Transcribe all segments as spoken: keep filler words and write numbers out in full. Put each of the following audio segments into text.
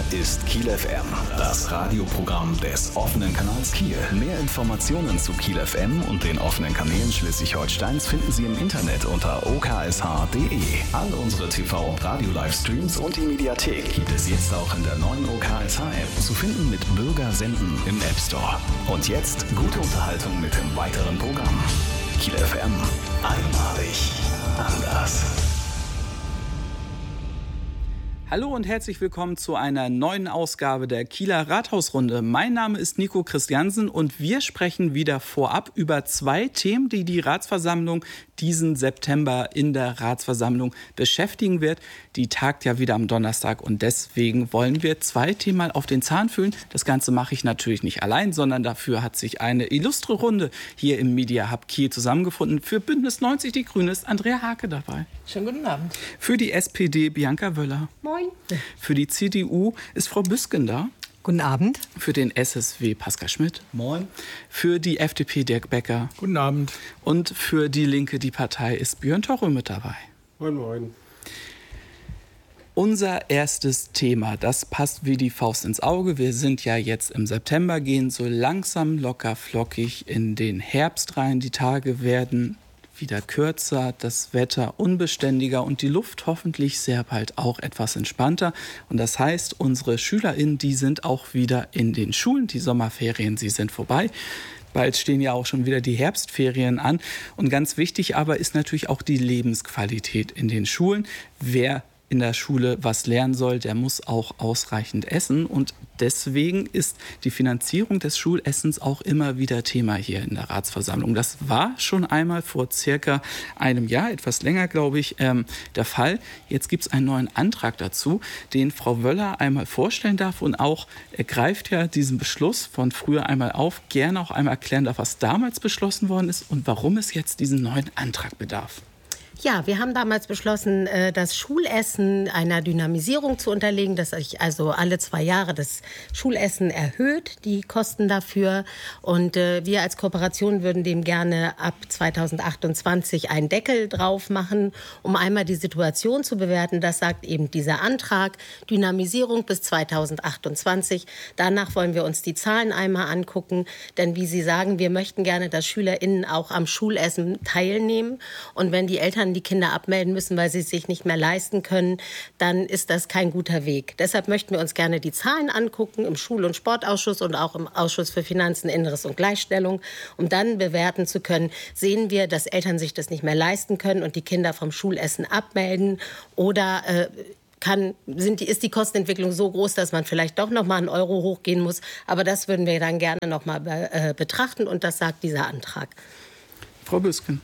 ist Kiel F M, das Radioprogramm des offenen Kanals Kiel. Mehr Informationen zu Kiel F M und den offenen Kanälen Schleswig-Holsteins finden Sie im Internet unter o k s h punkt d e. All unsere T V- und Radio-Livestreams und die Mediathek gibt es jetzt auch in der neuen O K S H-App zu finden mit Bürger senden im App Store. Und jetzt gute Unterhaltung mit dem weiteren Programm. Kiel F M, einmalig anders. Hallo und herzlich willkommen zu einer neuen Ausgabe der Kieler Rathausrunde. Mein Name ist Nico Christiansen und wir sprechen wieder vorab über zwei Themen, die die Ratsversammlung diesen September in der Ratsversammlung beschäftigen wird. Die tagt ja wieder am Donnerstag und deswegen wollen wir zwei Themen mal auf den Zahn fühlen. Das Ganze mache ich natürlich nicht allein, sondern dafür hat sich eine illustre Runde hier im Media Hub Kiel zusammengefunden. Für Bündnis neunzig Die Grünen ist Andrea Hake dabei. Schönen guten Abend. Für die S P D Bianca Wöller. Moin. Für die C D U ist Frau Büsken da. Guten Abend. Für den S S W Pascal Schmidt. Moin. Für die F D P Dirk Becker. Guten Abend. Und für die Linke, die Partei, ist Björn Torre mit dabei. Moin, moin. Unser erstes Thema, das passt wie die Faust ins Auge. Wir sind ja jetzt im September, gehen so langsam locker flockig in den Herbst rein. Die Tage werden wieder kürzer, das Wetter unbeständiger und die Luft hoffentlich sehr bald auch etwas entspannter. Und das heißt, unsere SchülerInnen, die sind auch wieder in den Schulen. Die Sommerferien, sie sind vorbei. Bald stehen ja auch schon wieder die Herbstferien an. Und ganz wichtig aber ist natürlich auch die Lebensqualität in den Schulen. Wer in der Schule was lernen soll, der muss auch ausreichend essen. Und deswegen ist die Finanzierung des Schulessens auch immer wieder Thema hier in der Ratsversammlung. Das war schon einmal vor circa einem Jahr, etwas länger, glaube ich, ähm, der Fall. Jetzt gibt es einen neuen Antrag dazu, den Frau Wöller einmal vorstellen darf und auch, er greift ja diesen Beschluss von früher einmal auf, gerne auch einmal erklären darf, was damals beschlossen worden ist und warum es jetzt diesen neuen Antrag bedarf. Ja, wir haben damals beschlossen, das Schulessen einer Dynamisierung zu unterlegen, dass sich also alle zwei Jahre das Schulessen erhöht, die Kosten dafür. Und wir als Kooperation würden dem gerne ab zweitausendachtundzwanzig einen Deckel drauf machen, um einmal die Situation zu bewerten. Das sagt eben dieser Antrag, Dynamisierung bis zweitausendachtundzwanzig. Danach wollen wir uns die Zahlen einmal angucken, denn wie Sie sagen, wir möchten gerne, dass SchülerInnen auch am Schulessen teilnehmen. Und wenn die Eltern die Kinder abmelden müssen, weil sie es sich nicht mehr leisten können, dann ist das kein guter Weg. Deshalb möchten wir uns gerne die Zahlen angucken im Schul- und Sportausschuss und auch im Ausschuss für Finanzen, Inneres und Gleichstellung, um dann bewerten zu können, sehen wir, dass Eltern sich das nicht mehr leisten können und die Kinder vom Schulessen abmelden oder äh, Kann, sind die, ist die Kostenentwicklung so groß, dass man vielleicht doch noch mal einen Euro hochgehen muss. Aber das würden wir dann gerne noch mal be, äh, betrachten und das sagt dieser Antrag. Frau Büsken.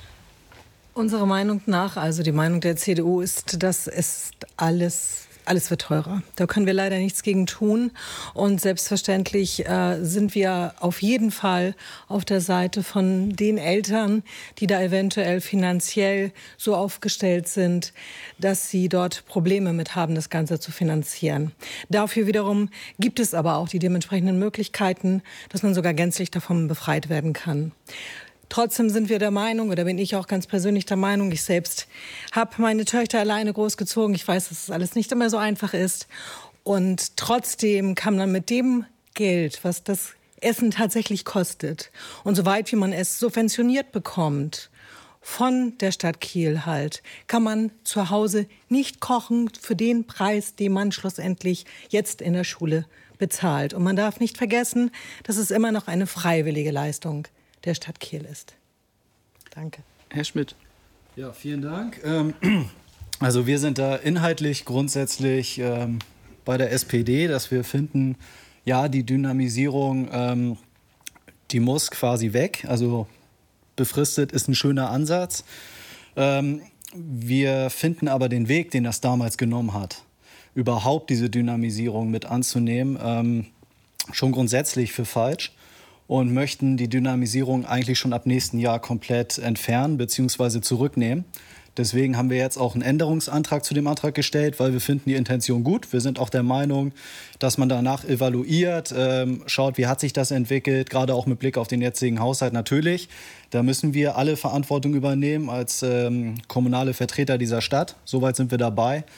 Unserer Meinung nach, also die Meinung der C D U ist, dass es alles, alles wird teurer. Da können wir leider nichts gegen tun. Und selbstverständlich äh, sind wir auf jeden Fall auf der Seite von den Eltern, die da eventuell finanziell so aufgestellt sind, dass sie dort Probleme mit haben, das Ganze zu finanzieren. Dafür wiederum gibt es aber auch die dementsprechenden Möglichkeiten, dass man sogar gänzlich davon befreit werden kann. Trotzdem sind wir der Meinung, oder bin ich auch ganz persönlich der Meinung, ich selbst habe meine Töchter alleine großgezogen. Ich weiß, dass es alles nicht immer so einfach ist. Und trotzdem kann man mit dem Geld, was das Essen tatsächlich kostet, und soweit wie man es subventioniert bekommt, von der Stadt Kiel halt, kann man zu Hause nicht kochen für den Preis, den man schlussendlich jetzt in der Schule bezahlt. Und man darf nicht vergessen, dass es immer noch eine freiwillige Leistung der Stadt Kiel ist. Danke. Herr Schmidt. Ja, vielen Dank. Ähm, also wir sind da inhaltlich grundsätzlich ähm, bei der S P D, dass wir finden, ja, die Dynamisierung, ähm, die muss quasi weg. Also befristet ist ein schöner Ansatz. Ähm, wir finden aber den Weg, den das damals genommen hat, überhaupt diese Dynamisierung mit anzunehmen, ähm, schon grundsätzlich für falsch. Und möchten die Dynamisierung eigentlich schon ab nächsten Jahr komplett entfernen bzw. zurücknehmen. Deswegen haben wir jetzt auch einen Änderungsantrag zu dem Antrag gestellt, weil wir finden die Intention gut. Wir sind auch der Meinung, dass man danach evaluiert, ähm, schaut, wie hat sich das entwickelt, gerade auch mit Blick auf den jetzigen Haushalt natürlich. Da müssen wir alle Verantwortung übernehmen als ähm, kommunale Vertreter dieser Stadt. Soweit sind wir dabei.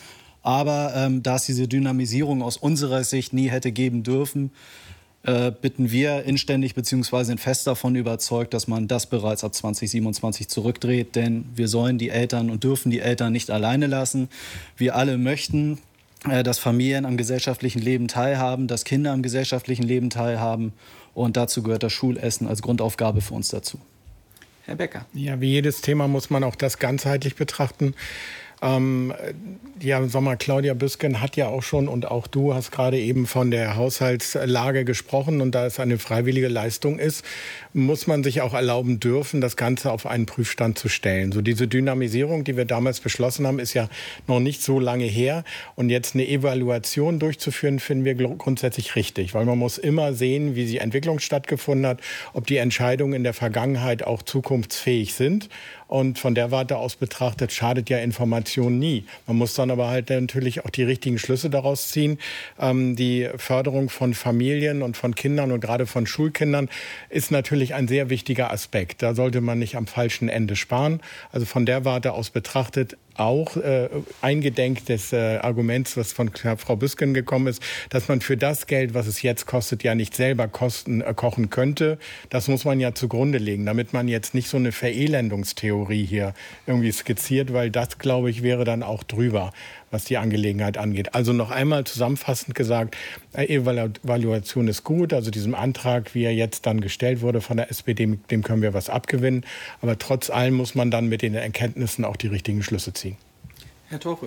Aber ähm, da es diese Dynamisierung aus unserer Sicht nie hätte geben dürfen, äh, bitten wir inständig bzw. sind fest davon überzeugt, dass man das bereits ab zwanzig siebenundzwanzig zurückdreht. Denn wir sollen die Eltern und dürfen die Eltern nicht alleine lassen. Wir alle möchten, äh, dass Familien am gesellschaftlichen Leben teilhaben, dass Kinder am gesellschaftlichen Leben teilhaben. Und dazu gehört das Schulessen als Grundaufgabe für uns dazu. Herr Becker. Ja, wie jedes Thema muss man auch das ganzheitlich betrachten. Ähm, ja, sag mal, Claudia Büsken hat ja auch schon und auch du hast gerade eben von der Haushaltslage gesprochen und da es eine freiwillige Leistung ist, muss man sich auch erlauben dürfen, das Ganze auf einen Prüfstand zu stellen. So diese Dynamisierung, die wir damals beschlossen haben, ist ja noch nicht so lange her und jetzt eine Evaluation durchzuführen, finden wir grundsätzlich richtig, weil man muss immer sehen, wie die Entwicklung stattgefunden hat, ob die Entscheidungen in der Vergangenheit auch zukunftsfähig sind. Und von der Warte aus betrachtet, schadet ja Information nie. Man muss dann aber halt natürlich auch die richtigen Schlüsse daraus ziehen. Ähm, die Förderung von Familien und von Kindern und gerade von Schulkindern ist natürlich ein sehr wichtiger Aspekt. Da sollte man nicht am falschen Ende sparen. Also von der Warte aus betrachtet auch äh, eingedenk des äh, Arguments, was von Frau Büsken gekommen ist, dass man für das Geld, was es jetzt kostet, ja nicht selber kosten, äh, kochen könnte. Das muss man ja zugrunde legen, damit man jetzt nicht so eine Verelendungstheorie hier irgendwie skizziert, weil das, glaube ich, wäre dann auch drüber, was die Angelegenheit angeht. Also noch einmal zusammenfassend gesagt, Evaluation ist gut. Also diesem Antrag, wie er jetzt dann gestellt wurde von der S P D, dem können wir was abgewinnen. Aber trotz allem muss man dann mit den Erkenntnissen auch die richtigen Schlüsse ziehen. Herr Toche.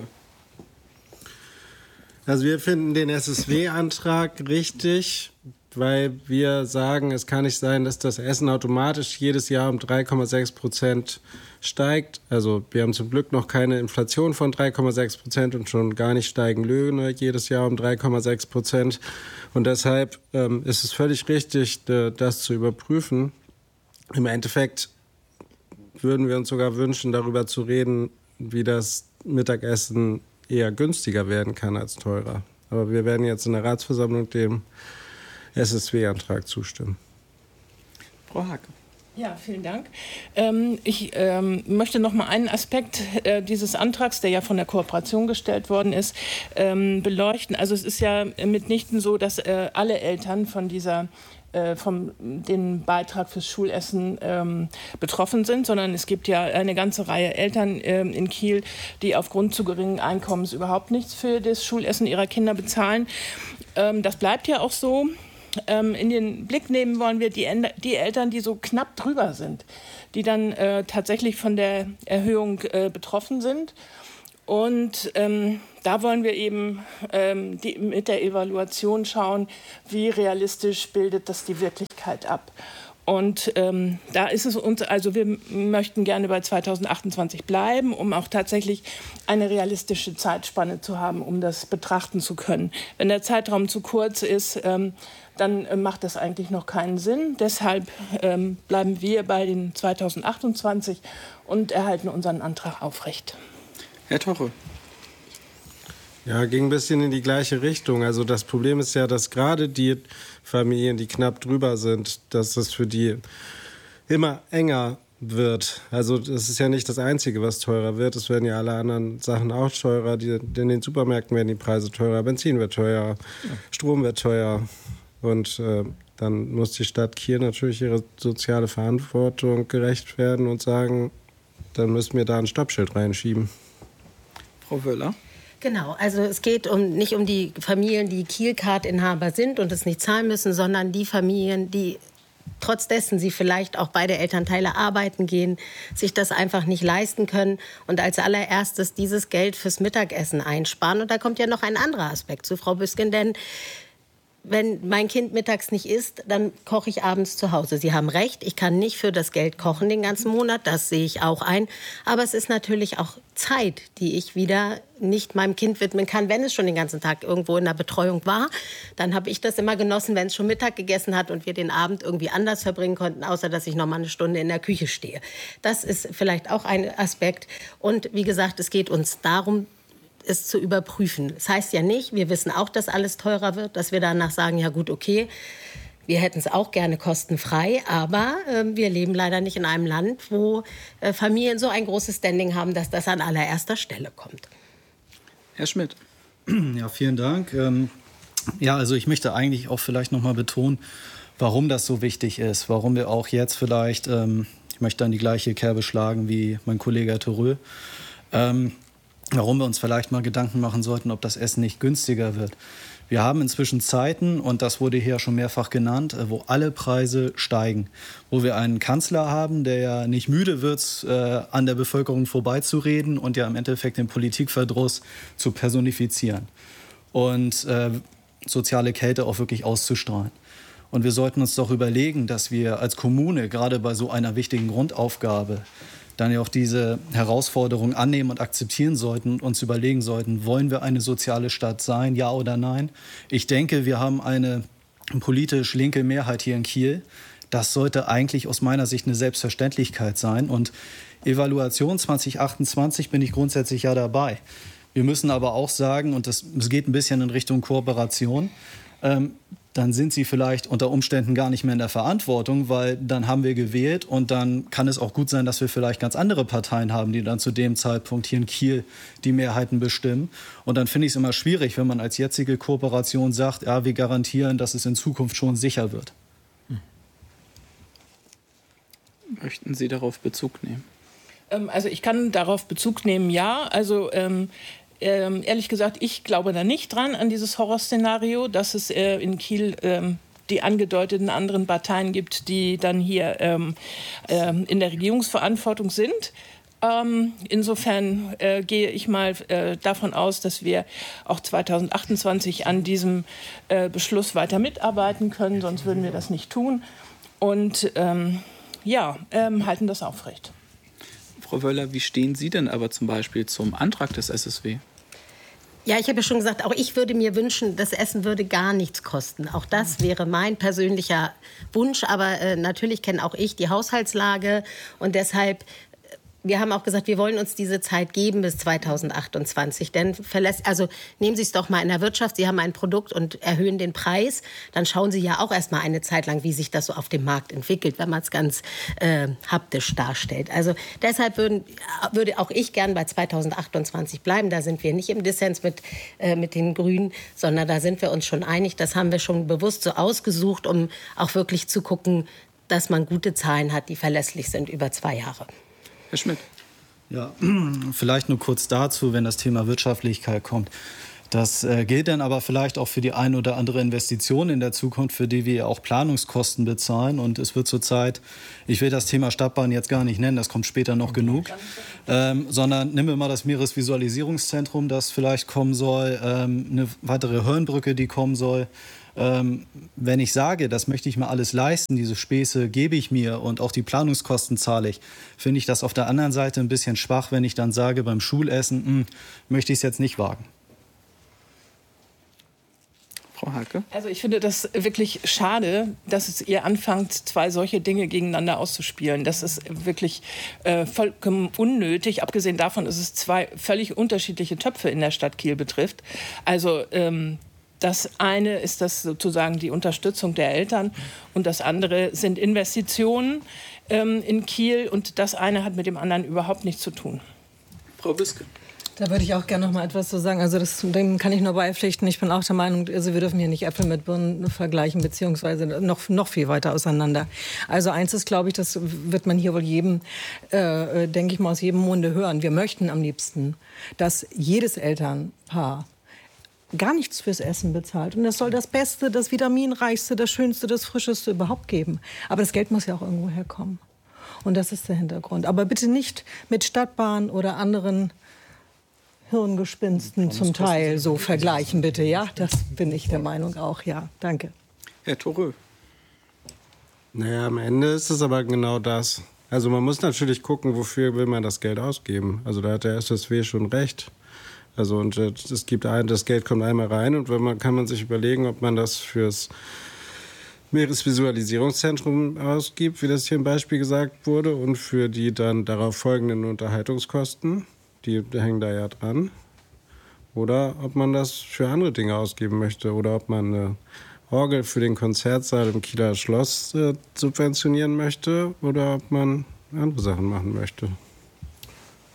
Also wir finden den S S W-Antrag richtig, weil wir sagen, es kann nicht sein, dass das Essen automatisch jedes Jahr um drei Komma sechs Prozent steigt. Also wir haben zum Glück noch keine Inflation von drei Komma sechs Prozent und schon gar nicht steigen Löhne jedes Jahr um drei Komma sechs Prozent. Und deshalb ähm, ist es völlig richtig, das zu überprüfen. Im Endeffekt würden wir uns sogar wünschen, darüber zu reden, wie das Mittagessen eher günstiger werden kann als teurer. Aber wir werden jetzt in der Ratsversammlung dem S S W-Antrag zustimmen. Frau Hake. Ja, vielen Dank. Ähm, ich ähm, möchte noch mal einen Aspekt äh, dieses Antrags, der ja von der Kooperation gestellt worden ist, ähm, beleuchten. Also es ist ja mitnichten so, dass äh, alle Eltern von dieser äh, vom den Beitrag fürs Schulessen ähm, betroffen sind, sondern es gibt ja eine ganze Reihe Eltern ähm, in Kiel, die aufgrund zu geringen Einkommens überhaupt nichts für das Schulessen ihrer Kinder bezahlen. Ähm, das bleibt ja auch so. Ähm, in den Blick nehmen wollen wir die, die Eltern, die so knapp drüber sind, die dann äh, tatsächlich von der Erhöhung äh, betroffen sind. Und ähm, da wollen wir eben ähm, die, mit der Evaluation schauen, wie realistisch bildet das die Wirklichkeit ab. Und ähm, da ist es uns, also wir möchten gerne bei zweitausendachtundzwanzig bleiben, um auch tatsächlich eine realistische Zeitspanne zu haben, um das betrachten zu können. Wenn der Zeitraum zu kurz ist, ähm, dann äh, macht das eigentlich noch keinen Sinn. Deshalb ähm, bleiben wir bei den zweitausendachtundzwanzig und erhalten unseren Antrag aufrecht. Herr Toche. Ja, ging ein bisschen in die gleiche Richtung. Also das Problem ist ja, dass gerade die Familien, die knapp drüber sind, dass das für die immer enger wird. Also das ist ja nicht das Einzige, was teurer wird. Es werden ja alle anderen Sachen auch teurer. Die, in den Supermärkten werden die Preise teurer, Benzin wird teurer, Strom wird teuer. Und äh, dann muss die Stadt Kiel natürlich ihre soziale Verantwortung gerecht werden und sagen, dann müssen wir da ein Stoppschild reinschieben. Frau Wöller. Genau, also es geht um, nicht um die Familien, die Kiel-Card-Inhaber sind und es nicht zahlen müssen, sondern die Familien, die trotz dessen sie vielleicht auch beide Elternteile arbeiten gehen, sich das einfach nicht leisten können und als allererstes dieses Geld fürs Mittagessen einsparen. Und da kommt ja noch ein anderer Aspekt zu, Frau Büsken, denn wenn mein Kind mittags nicht isst, dann koche ich abends zu Hause. Sie haben recht, ich kann nicht für das Geld kochen den ganzen Monat, das sehe ich auch ein. Aber es ist natürlich auch Zeit, die ich wieder nicht meinem Kind widmen kann, wenn es schon den ganzen Tag irgendwo in der Betreuung war. Dann habe ich das immer genossen, wenn es schon Mittag gegessen hat und wir den Abend irgendwie anders verbringen konnten, außer dass ich noch mal eine Stunde in der Küche stehe. Das ist vielleicht auch ein Aspekt. Und wie gesagt, es geht uns darum, es zu überprüfen. Das heißt ja nicht, wir wissen auch, dass alles teurer wird, dass wir danach sagen, ja gut, okay, wir hätten es auch gerne kostenfrei, aber äh, wir leben leider nicht in einem Land, wo äh, Familien so ein großes Standing haben, dass das an allererster Stelle kommt. Herr Schmidt. Ja, vielen Dank. Ähm, ja, also ich möchte eigentlich auch vielleicht nochmal betonen, warum das so wichtig ist, warum wir auch jetzt vielleicht, ähm, ich möchte dann die gleiche Kerbe schlagen wie mein Kollege Herr Thorö, ähm, warum wir uns vielleicht mal Gedanken machen sollten, ob das Essen nicht günstiger wird. Wir haben inzwischen Zeiten, und das wurde hier schon mehrfach genannt, wo alle Preise steigen. Wo wir einen Kanzler haben, der ja nicht müde wird, äh, an der Bevölkerung vorbeizureden und ja im Endeffekt den Politikverdruss zu personifizieren. Und äh, soziale Kälte auch wirklich auszustrahlen. Und wir sollten uns doch überlegen, dass wir als Kommune, gerade bei so einer wichtigen Grundaufgabe, dann ja auch diese Herausforderung annehmen und akzeptieren sollten und uns überlegen sollten, wollen wir eine soziale Stadt sein, ja oder nein? Ich denke, wir haben eine politisch linke Mehrheit hier in Kiel. Das sollte eigentlich aus meiner Sicht eine Selbstverständlichkeit sein. Und Evaluation zwanzig achtundzwanzig bin ich grundsätzlich ja dabei. Wir müssen aber auch sagen, und das, das geht ein bisschen in Richtung Kooperation, ähm, dann sind sie vielleicht unter Umständen gar nicht mehr in der Verantwortung, weil dann haben wir gewählt und dann kann es auch gut sein, dass wir vielleicht ganz andere Parteien haben, die dann zu dem Zeitpunkt hier in Kiel die Mehrheiten bestimmen. Und dann finde ich es immer schwierig, wenn man als jetzige Kooperation sagt, ja, wir garantieren, dass es in Zukunft schon sicher wird. Möchten Sie darauf Bezug nehmen? Ähm, also ich kann darauf Bezug nehmen, ja. Also ähm Ähm, ehrlich gesagt, ich glaube da nicht dran, an dieses Horrorszenario, dass es äh, in Kiel ähm, die angedeuteten anderen Parteien gibt, die dann hier ähm, ähm, in der Regierungsverantwortung sind. Ähm, insofern äh, gehe ich mal äh, davon aus, dass wir auch zwanzig achtundzwanzig an diesem äh, Beschluss weiter mitarbeiten können, sonst würden wir das nicht tun. Und ähm, ja, ähm, halten das aufrecht. Frau Wöller, wie stehen Sie denn aber zum Beispiel zum Antrag des S S W? Ja, ich habe ja schon gesagt, auch ich würde mir wünschen, das Essen würde gar nichts kosten. Auch das wäre mein persönlicher Wunsch. Aber äh, natürlich kenne auch ich die Haushaltslage. Und deshalb, wir haben auch gesagt, wir wollen uns diese Zeit geben bis zwanzig achtundzwanzig. Denn verlässt, also nehmen Sie es doch mal in der Wirtschaft. Sie haben ein Produkt und erhöhen den Preis. Dann schauen Sie ja auch erst mal eine Zeit lang, wie sich das so auf dem Markt entwickelt, wenn man es ganz äh, haptisch darstellt. Also deshalb würden, würde auch ich gern bei zwanzig achtundzwanzig bleiben. Da sind wir nicht im Dissens mit, äh, mit den Grünen, sondern da sind wir uns schon einig. Das haben wir schon bewusst so ausgesucht, um auch wirklich zu gucken, dass man gute Zahlen hat, die verlässlich sind über zwei Jahre. Herr Schmidt. Ja, vielleicht nur kurz dazu, wenn das Thema Wirtschaftlichkeit kommt. Das äh, gilt dann aber vielleicht auch für die ein oder andere Investition in der Zukunft, für die wir auch Planungskosten bezahlen. Und es wird zurzeit, ich will das Thema Stadtbahn jetzt gar nicht nennen, das kommt später noch genug, ähm, sondern nehmen wir mal das Meeresvisualisierungszentrum, das vielleicht kommen soll, ähm, eine weitere Hörnbrücke, die kommen soll. Ähm, wenn ich sage, das möchte ich mir alles leisten, diese Späße gebe ich mir und auch die Planungskosten zahle ich, finde ich das auf der anderen Seite ein bisschen schwach, wenn ich dann sage, beim Schulessen mh, möchte ich es jetzt nicht wagen. Frau Hake? Also ich finde das wirklich schade, dass es ihr anfangt, zwei solche Dinge gegeneinander auszuspielen. Das ist wirklich äh, vollkommen unnötig. Abgesehen davon, dass es zwei völlig unterschiedliche Töpfe in der Stadt Kiel betrifft. Also ähm, das eine ist das sozusagen die Unterstützung der Eltern und das andere sind Investitionen ähm, in Kiel und das eine hat mit dem anderen überhaupt nichts zu tun. Frau Büske. Da würde ich auch gerne noch mal etwas zu sagen. Also das, dem kann ich nur beipflichten. Ich bin auch der Meinung, also wir dürfen hier nicht Äpfel mit Birnen vergleichen, beziehungsweise noch, noch viel weiter auseinander. Also eins ist, glaube ich, das wird man hier wohl jedem, äh, denke ich mal, aus jedem Munde hören. Wir möchten am liebsten, dass jedes Elternpaar gar nichts fürs Essen bezahlt. Und es soll das Beste, das Vitaminreichste, das Schönste, das Frischeste überhaupt geben. Aber das Geld muss ja auch irgendwo herkommen. Und das ist der Hintergrund. Aber bitte nicht mit Stadtbahn oder anderen Hirngespinsten zum Teil so vergleichen, bitte. Ja, das bin ich der Meinung auch. Ja, danke. Herr Thorö. Naja, am Ende ist es aber genau das. Also man muss natürlich gucken, wofür will man das Geld ausgeben. Also da hat der S S W schon recht. Also und es gibt ein, das Geld kommt einmal rein und wenn man, kann man sich überlegen, ob man das fürs Meeresvisualisierungszentrum ausgibt, wie das hier im Beispiel gesagt wurde, und für die dann darauf folgenden Unterhaltungskosten. Die hängen da ja dran. Oder ob man das für andere Dinge ausgeben möchte. Oder ob man eine Orgel für den Konzertsaal im Kieler Schloss äh, subventionieren möchte. Oder ob man andere Sachen machen möchte.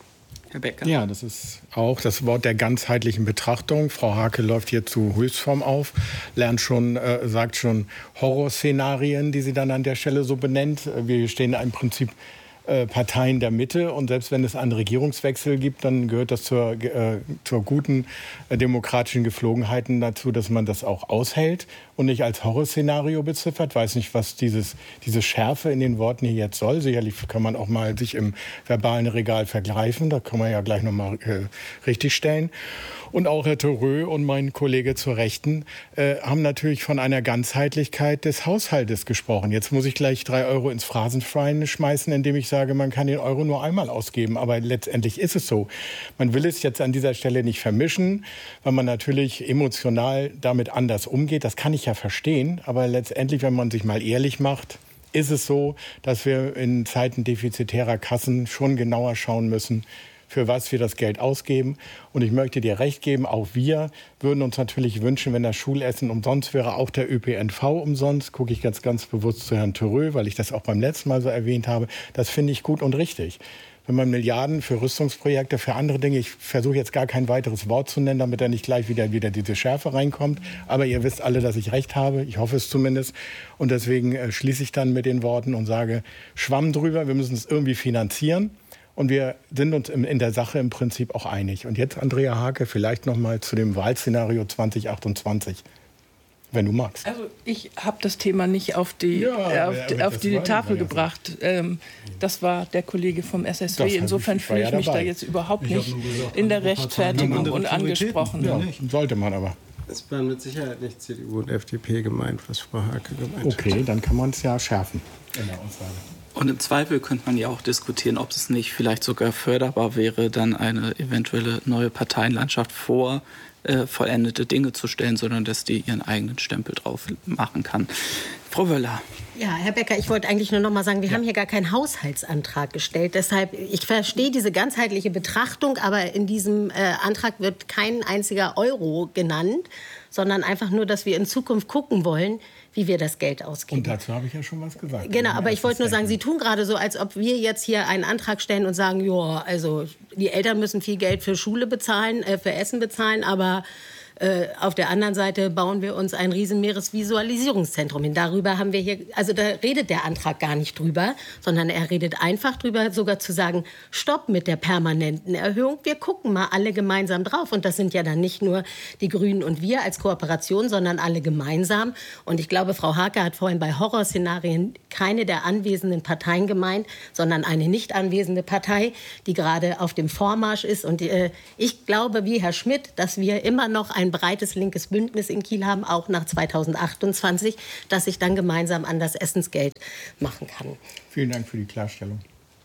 Herr Becker. Ja, das ist auch das Wort der ganzheitlichen Betrachtung. Frau Hake läuft hier zu Höchstform auf, lernt schon, äh, sagt schon Horrorszenarien, die sie dann an der Stelle so benennt. Wir stehen im Prinzip äh, Parteien der Mitte und selbst wenn es einen Regierungswechsel gibt, dann gehört das zur, äh, zur guten äh, demokratischen Geflogenheiten dazu, dass man das auch aushält und nicht als Horrorszenario beziffert. Ich weiß nicht, was dieses, diese Schärfe in den Worten hier jetzt soll. Sicherlich kann man auch mal sich im verbalen Regal vergreifen. Da kann man ja gleich noch mal äh, richtigstellen. Und auch Herr Thorö und mein Kollege zur Rechten äh, haben natürlich von einer Ganzheitlichkeit des Haushaltes gesprochen. Jetzt muss ich gleich drei Euro ins Phrasenschwein schmeißen, indem ich sage, man kann den Euro nur einmal ausgeben. Aber letztendlich ist es so. Man will es jetzt an dieser Stelle nicht vermischen, weil man natürlich emotional damit anders umgeht. Das kann ich ja verstehen. Aber letztendlich, wenn man sich mal ehrlich macht, ist es so, dass wir in Zeiten defizitärer Kassen schon genauer schauen müssen, für was wir das Geld ausgeben. Und ich möchte dir recht geben, auch wir würden uns natürlich wünschen, wenn das Schulessen umsonst wäre, auch der Ö P N V umsonst. Gucke ich ganz, ganz bewusst zu Herrn Thorö, weil ich das auch beim letzten Mal so erwähnt habe. Das finde ich gut und richtig. Wenn man Milliarden für Rüstungsprojekte, für andere Dinge, ich versuche jetzt gar kein weiteres Wort zu nennen, damit da nicht gleich wieder, wieder diese Schärfe reinkommt. Aber ihr wisst alle, dass ich recht habe. Ich hoffe es zumindest. Und deswegen äh, schließe ich dann mit den Worten und sage, Schwamm drüber, wir müssen es irgendwie finanzieren. Und wir sind uns in der Sache im Prinzip auch einig. Und jetzt, Andrea Hake, vielleicht noch mal zu dem Wahlszenario zwanzig achtundzwanzig, wenn du magst. Also ich habe das Thema nicht auf die, ja, auf, aber auf die Tafel ja gebracht. Ähm, das war der Kollege vom S S W. Insofern fühle ich mich ja da jetzt überhaupt ich nicht gesagt, in der Rechtfertigung und angesprochen. Ja, sollte man aber. Es waren mit Sicherheit nicht C D U und F D P gemeint, was Frau Hake gemeint hat. Okay, dann kann man es ja schärfen in der Aussage. Und im Zweifel könnte man ja auch diskutieren, ob es nicht vielleicht sogar förderbar wäre, dann eine eventuelle neue Parteienlandschaft vor äh, vollendete Dinge zu stellen, sondern dass die ihren eigenen Stempel drauf machen kann. Frau Wöller. Ja, Herr Becker, ich wollte eigentlich nur noch mal sagen, wir ja. haben hier gar keinen Haushaltsantrag gestellt. Deshalb, ich verstehe diese ganzheitliche Betrachtung, aber in diesem äh, Antrag wird kein einziger Euro genannt, sondern einfach nur, dass wir in Zukunft gucken wollen, wie wir das Geld ausgeben. Und dazu habe ich ja schon was gesagt. Genau, aber ich wollte nur sagen, Sie tun gerade so, als ob wir jetzt hier einen Antrag stellen und sagen, ja, also die Eltern müssen viel Geld für Schule bezahlen, äh, für Essen bezahlen, aber äh, auf der anderen Seite bauen wir uns ein riesen Meeresvisualisierungszentrum hin. Darüber haben wir hier, also da redet der Antrag gar nicht drüber, sondern er redet einfach drüber, sogar zu sagen, stopp mit der permanenten Erhöhung. Wir gucken mal alle gemeinsam drauf. Und das sind ja dann nicht nur die Grünen und wir als Kooperation, sondern alle gemeinsam. Und ich glaube, Frau Hake hat vorhin bei Horrorszenarien keine der anwesenden Parteien gemeint, sondern eine nicht anwesende Partei, die gerade auf dem Vormarsch ist. Und äh, ich glaube, wie Herr Schmidt, dass wir immer noch ein breites linkes Bündnis in Kiel haben, auch nach zweitausendachtundzwanzig, das sich dann gemeinsam an das Essensgeld machen kann. Vielen Dank für die Klarstellung.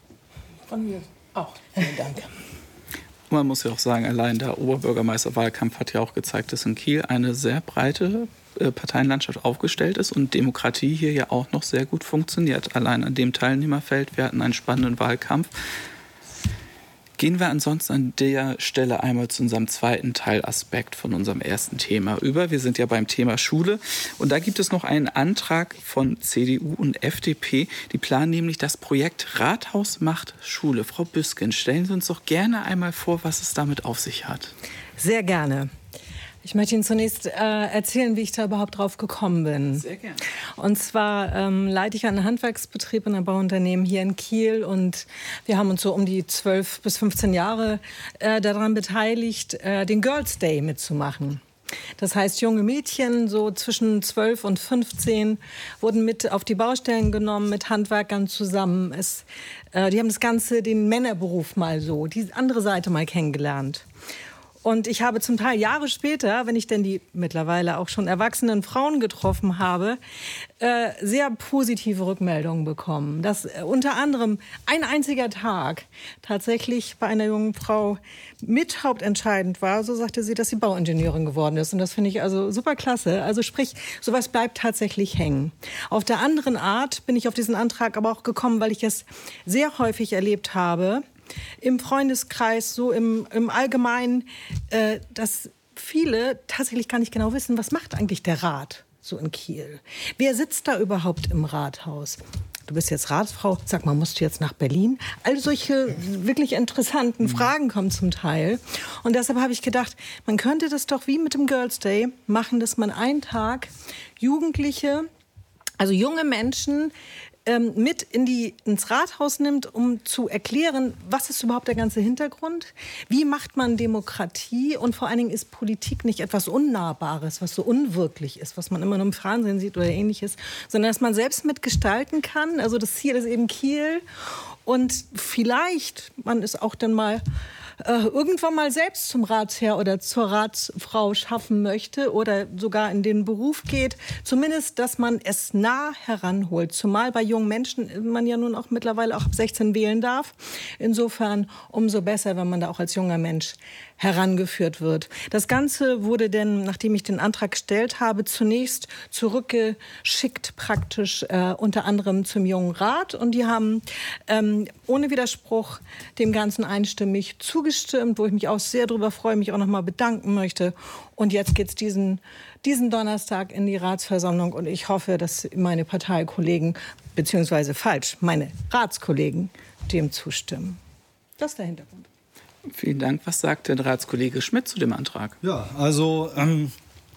Von mir auch. Vielen Dank. Man muss ja auch sagen, allein der Oberbürgermeisterwahlkampf hat ja auch gezeigt, dass in Kiel eine sehr breite äh, Parteienlandschaft aufgestellt ist und Demokratie hier ja auch noch sehr gut funktioniert. Allein an dem Teilnehmerfeld, wir hatten einen spannenden Wahlkampf. Gehen wir ansonsten an der Stelle einmal zu unserem zweiten Teilaspekt von unserem ersten Thema über. Wir sind ja beim Thema Schule und da gibt es noch einen Antrag von C D U und F D P. Die planen nämlich das Projekt Rathaus macht Schule. Frau Büsken, stellen Sie uns doch gerne einmal vor, was es damit auf sich hat. Sehr gerne. Ich möchte Ihnen zunächst äh, erzählen, wie ich da überhaupt drauf gekommen bin. Sehr gerne. Und zwar ähm, leite ich einen Handwerksbetrieb in einem Bauunternehmen hier in Kiel und wir haben uns so um die zwölf bis fünfzehn Jahre äh, daran beteiligt, äh, den Girls Day mitzumachen. Das heißt, junge Mädchen, so zwischen zwölf und fünfzehn, wurden mit auf die Baustellen genommen, mit Handwerkern zusammen. Es, äh, die haben das Ganze, den Männerberuf mal so, die andere Seite mal kennengelernt. Und ich habe zum Teil Jahre später, wenn ich denn die mittlerweile auch schon erwachsenen Frauen getroffen habe, äh, sehr positive Rückmeldungen bekommen. Dass äh, unter anderem ein einziger Tag tatsächlich bei einer jungen Frau mit hauptentscheidend war. So sagte sie, dass sie Bauingenieurin geworden ist. Und das finde ich also super klasse. Also sprich, sowas bleibt tatsächlich hängen. Auf der anderen Art bin ich auf diesen Antrag aber auch gekommen, weil ich es sehr häufig erlebt habe, im Freundeskreis, so im, im Allgemeinen, äh, dass viele tatsächlich gar nicht genau wissen, was macht eigentlich der Rat so in Kiel? Wer sitzt da überhaupt im Rathaus? du bist jetzt Ratsfrau, sag mal, musst du jetzt nach Berlin? All solche wirklich interessanten Fragen kommen zum Teil. Und deshalb habe ich gedacht, man könnte das doch wie mit dem Girls' Day machen, dass man einen Tag Jugendliche, also junge Menschen, ähm, mit in die, ins Rathaus nimmt, um zu erklären, was ist überhaupt der ganze Hintergrund? Wie macht man Demokratie? Und vor allen Dingen ist Politik nicht etwas Unnahbares, was so unwirklich ist, was man immer nur im Fernsehen sieht oder Ähnliches, sondern dass man selbst mitgestalten kann. Also das Ziel ist eben Kiel. Und vielleicht, man ist auch dann mal äh, irgendwann mal selbst zum Ratsherr oder zur Ratsfrau schaffen möchte oder sogar in den Beruf geht, zumindest, dass man es nah heranholt. Zumal bei jungen Menschen man ja nun auch mittlerweile auch ab sechzehn wählen darf. Insofern umso besser, wenn man da auch als junger Mensch herangeführt wird. Das Ganze wurde denn, nachdem ich den Antrag gestellt habe, zunächst zurückgeschickt praktisch äh, unter anderem zum Jungen Rat. Und die haben ähm, ohne Widerspruch dem Ganzen einstimmig zugestimmt, wo ich mich auch sehr darüber freue, mich auch noch mal bedanken möchte. Und jetzt geht es diesen, diesen Donnerstag in die Ratsversammlung. Und ich hoffe, dass meine Parteikollegen, beziehungsweise falsch, meine Ratskollegen dem zustimmen. Das ist der Hintergrund. Vielen Dank. Was sagt der Ratskollege Schmidt zu dem Antrag? Ja, also ähm,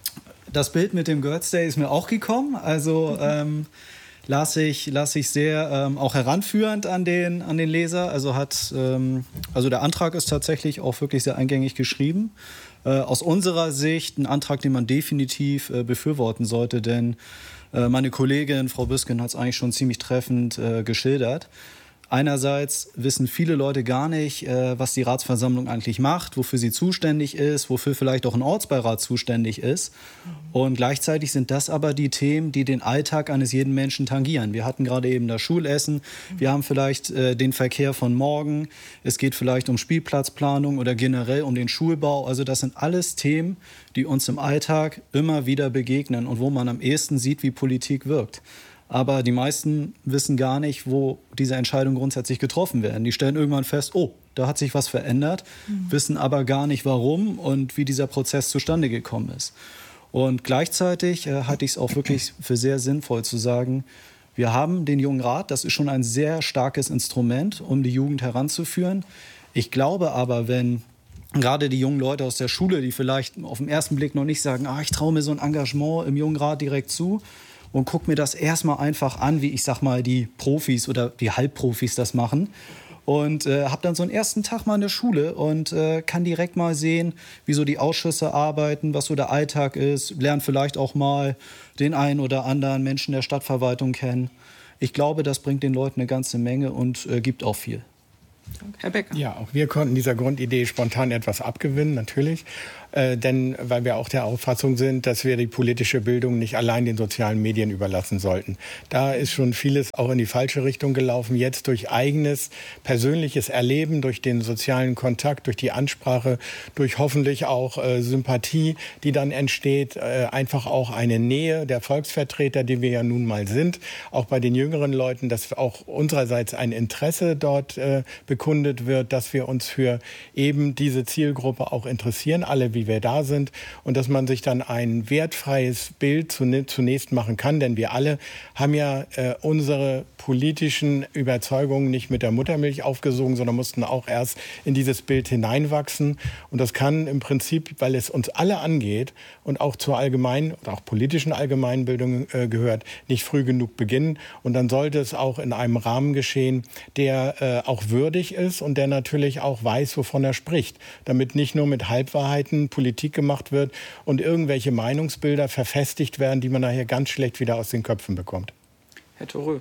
das Bild mit dem Girls' Day ist mir auch gekommen. Also ähm, las ich, las ich sehr ähm, auch heranführend an den, an den Leser. Also, hat, ähm, also der Antrag ist tatsächlich auch wirklich sehr eingängig geschrieben. Äh, aus unserer Sicht ein Antrag, den man definitiv äh, befürworten sollte, denn äh, meine Kollegin Frau Büsken hat es eigentlich schon ziemlich treffend äh, geschildert. Einerseits wissen viele Leute gar nicht, äh, was die Ratsversammlung eigentlich macht, wofür sie zuständig ist, wofür vielleicht auch ein Ortsbeirat zuständig ist. Und gleichzeitig sind das aber die Themen, die den Alltag eines jeden Menschen tangieren. Wir hatten gerade eben das Schulessen, wir haben vielleicht äh, den Verkehr von morgen, es geht vielleicht um Spielplatzplanung oder generell um den Schulbau. Also das sind alles Themen, die uns im Alltag immer wieder begegnen und wo man am ehesten sieht, wie Politik wirkt. Aber die meisten wissen gar nicht, wo diese Entscheidungen grundsätzlich getroffen werden. Die stellen irgendwann fest, oh, da hat sich was verändert, mhm. wissen aber gar nicht, warum und wie dieser Prozess zustande gekommen ist. Und gleichzeitig äh, halte ich es auch wirklich für sehr sinnvoll zu sagen, wir haben den Jungen Rat, das ist schon ein sehr starkes Instrument, um die Jugend heranzuführen. Ich glaube aber, wenn gerade die jungen Leute aus der Schule, die vielleicht auf den ersten Blick noch nicht sagen, ah, ich traue mir so ein Engagement im Jungen Rat direkt zu, und guck mir das erstmal einfach an, wie ich sag mal die Profis oder die Halbprofis das machen. Und äh, habe dann so einen ersten Tag mal in der Schule und äh, kann direkt mal sehen, wie so die Ausschüsse arbeiten, was so der Alltag ist. Lerne vielleicht auch mal den einen oder anderen Menschen der Stadtverwaltung kennen. Ich glaube, das bringt den Leuten eine ganze Menge und äh, gibt auch viel. Herr Becker. Ja, auch wir konnten dieser Grundidee spontan etwas abgewinnen, natürlich. Äh, denn weil wir auch der Auffassung sind, dass wir die politische Bildung nicht allein den sozialen Medien überlassen sollten. Da ist schon vieles auch in die falsche Richtung gelaufen. Jetzt durch eigenes, persönliches Erleben, durch den sozialen Kontakt, durch die Ansprache, durch hoffentlich auch äh, Sympathie, die dann entsteht, äh, einfach auch eine Nähe der Volksvertreter, die wir ja nun mal sind, auch bei den jüngeren Leuten, dass auch unsererseits ein Interesse dort äh, bekundet wird, dass wir uns für eben diese Zielgruppe auch interessieren, alle wie wir da sind, und dass man sich dann ein wertfreies Bild zunächst machen kann, denn wir alle haben ja äh, unsere politischen Überzeugungen nicht mit der Muttermilch aufgesogen, sondern mussten auch erst in dieses Bild hineinwachsen, und das kann im Prinzip, weil es uns alle angeht und auch zur allgemeinen oder auch politischen Allgemeinbildung äh, gehört, nicht früh genug beginnen, und dann sollte es auch in einem Rahmen geschehen, der äh, auch würdig ist und der natürlich auch weiß, wovon er spricht, damit nicht nur mit Halbwahrheiten Politik gemacht wird und irgendwelche Meinungsbilder verfestigt werden, die man nachher ganz schlecht wieder aus den Köpfen bekommt. Herr Thorö.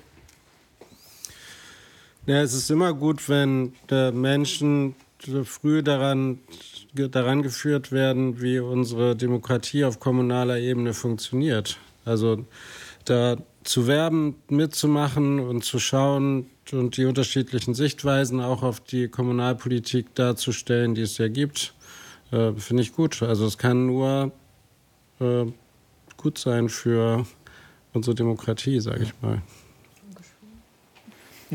Ja, es ist immer gut, wenn äh, Menschen früh daran, daran geführt werden, wie unsere Demokratie auf kommunaler Ebene funktioniert. Also da zu werben, mitzumachen und zu schauen und die unterschiedlichen Sichtweisen auch auf die Kommunalpolitik darzustellen, die es ja gibt, äh, finde ich gut. Also es kann nur äh, gut sein für unsere Demokratie, sage ich mal.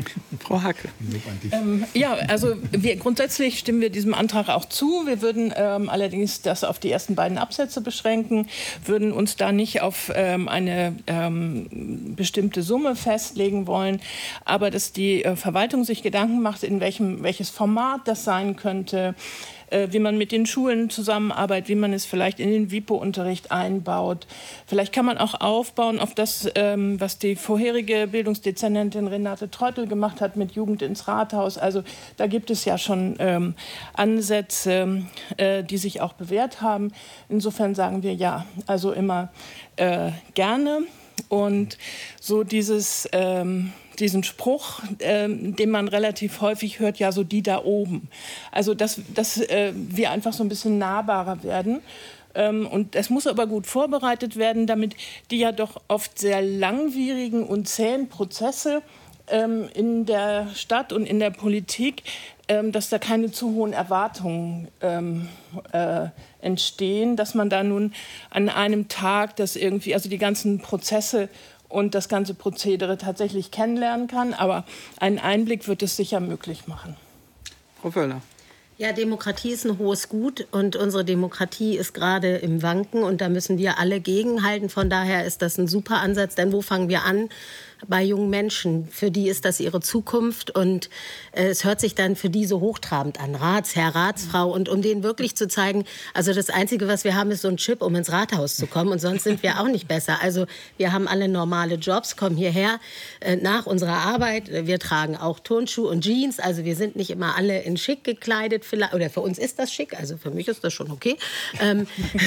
Frau Hacke. Ähm, ja, also wir, grundsätzlich stimmen wir diesem Antrag auch zu. Wir würden ähm, allerdings das auf die ersten beiden Absätze beschränken, würden uns da nicht auf ähm, eine ähm, bestimmte Summe festlegen wollen, aber dass die äh, Verwaltung sich Gedanken macht, in welchem, welches Format das sein könnte, wie man mit den Schulen zusammenarbeitet, wie man es vielleicht in den WIPO-Unterricht einbaut. Vielleicht kann man auch aufbauen auf das, was die vorherige Bildungsdezernentin Renate Treutel gemacht hat mit Jugend ins Rathaus. Also da gibt es ja schon ähm, Ansätze, äh, die sich auch bewährt haben. Insofern sagen wir ja, also immer äh, gerne. Und so dieses... Ähm, diesen Spruch, ähm, den man relativ häufig hört, ja, so die da oben. Also, dass, dass äh, wir einfach so ein bisschen nahbarer werden. Ähm, und es muss aber gut vorbereitet werden, damit die ja doch oft sehr langwierigen und zähen Prozesse ähm, in der Stadt und in der Politik, ähm, dass da keine zu hohen Erwartungen ähm, äh, entstehen, dass man da nun an einem Tag, das irgendwie, also die ganzen Prozesse und das ganze Prozedere tatsächlich kennenlernen kann. Aber einen Einblick wird es sicher möglich machen. Frau Wöller. Ja, Demokratie ist ein hohes Gut und unsere Demokratie ist gerade im Wanken und da müssen wir alle gegenhalten. Von daher ist das ein super Ansatz, denn wo fangen wir an? Bei jungen Menschen. Für die ist das ihre Zukunft und äh, es hört sich dann für die so hochtrabend an. Ratsherr, Ratsfrau und um denen wirklich zu zeigen, also das Einzige, was wir haben, ist so ein Chip, um ins Rathaus zu kommen und sonst sind wir auch nicht besser. Also wir haben alle normale Jobs, kommen hierher äh, nach unserer Arbeit. Wir tragen auch Turnschuhe und Jeans, also wir sind nicht immer alle in schick gekleidet, vielleicht, oder für uns ist das schick, also für mich ist das schon okay. Ähm,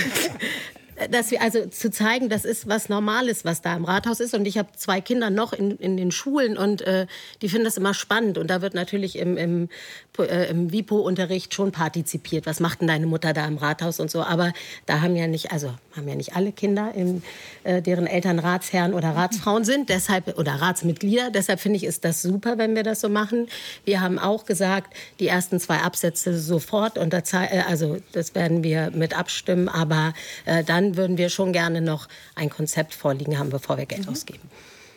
Dass wir also zu zeigen, das ist was Normales, was da im Rathaus ist. Und ich habe zwei Kinder noch in, in den Schulen und äh, die finden das immer spannend. Und da wird natürlich im, im, äh, im WIPO-Unterricht schon partizipiert. Was macht denn deine Mutter da im Rathaus und so? Aber da haben ja nicht, also haben ja nicht alle Kinder, in, äh, deren Eltern Ratsherren oder Ratsfrauen sind, deshalb oder Ratsmitglieder. Deshalb finde ich, ist das super, wenn wir das so machen. Wir haben auch gesagt, die ersten zwei Absätze sofort unterzei- äh, also das werden wir mit abstimmen, aber äh, dann würden wir schon gerne noch ein Konzept vorliegen haben, bevor wir Geld mhm. ausgeben.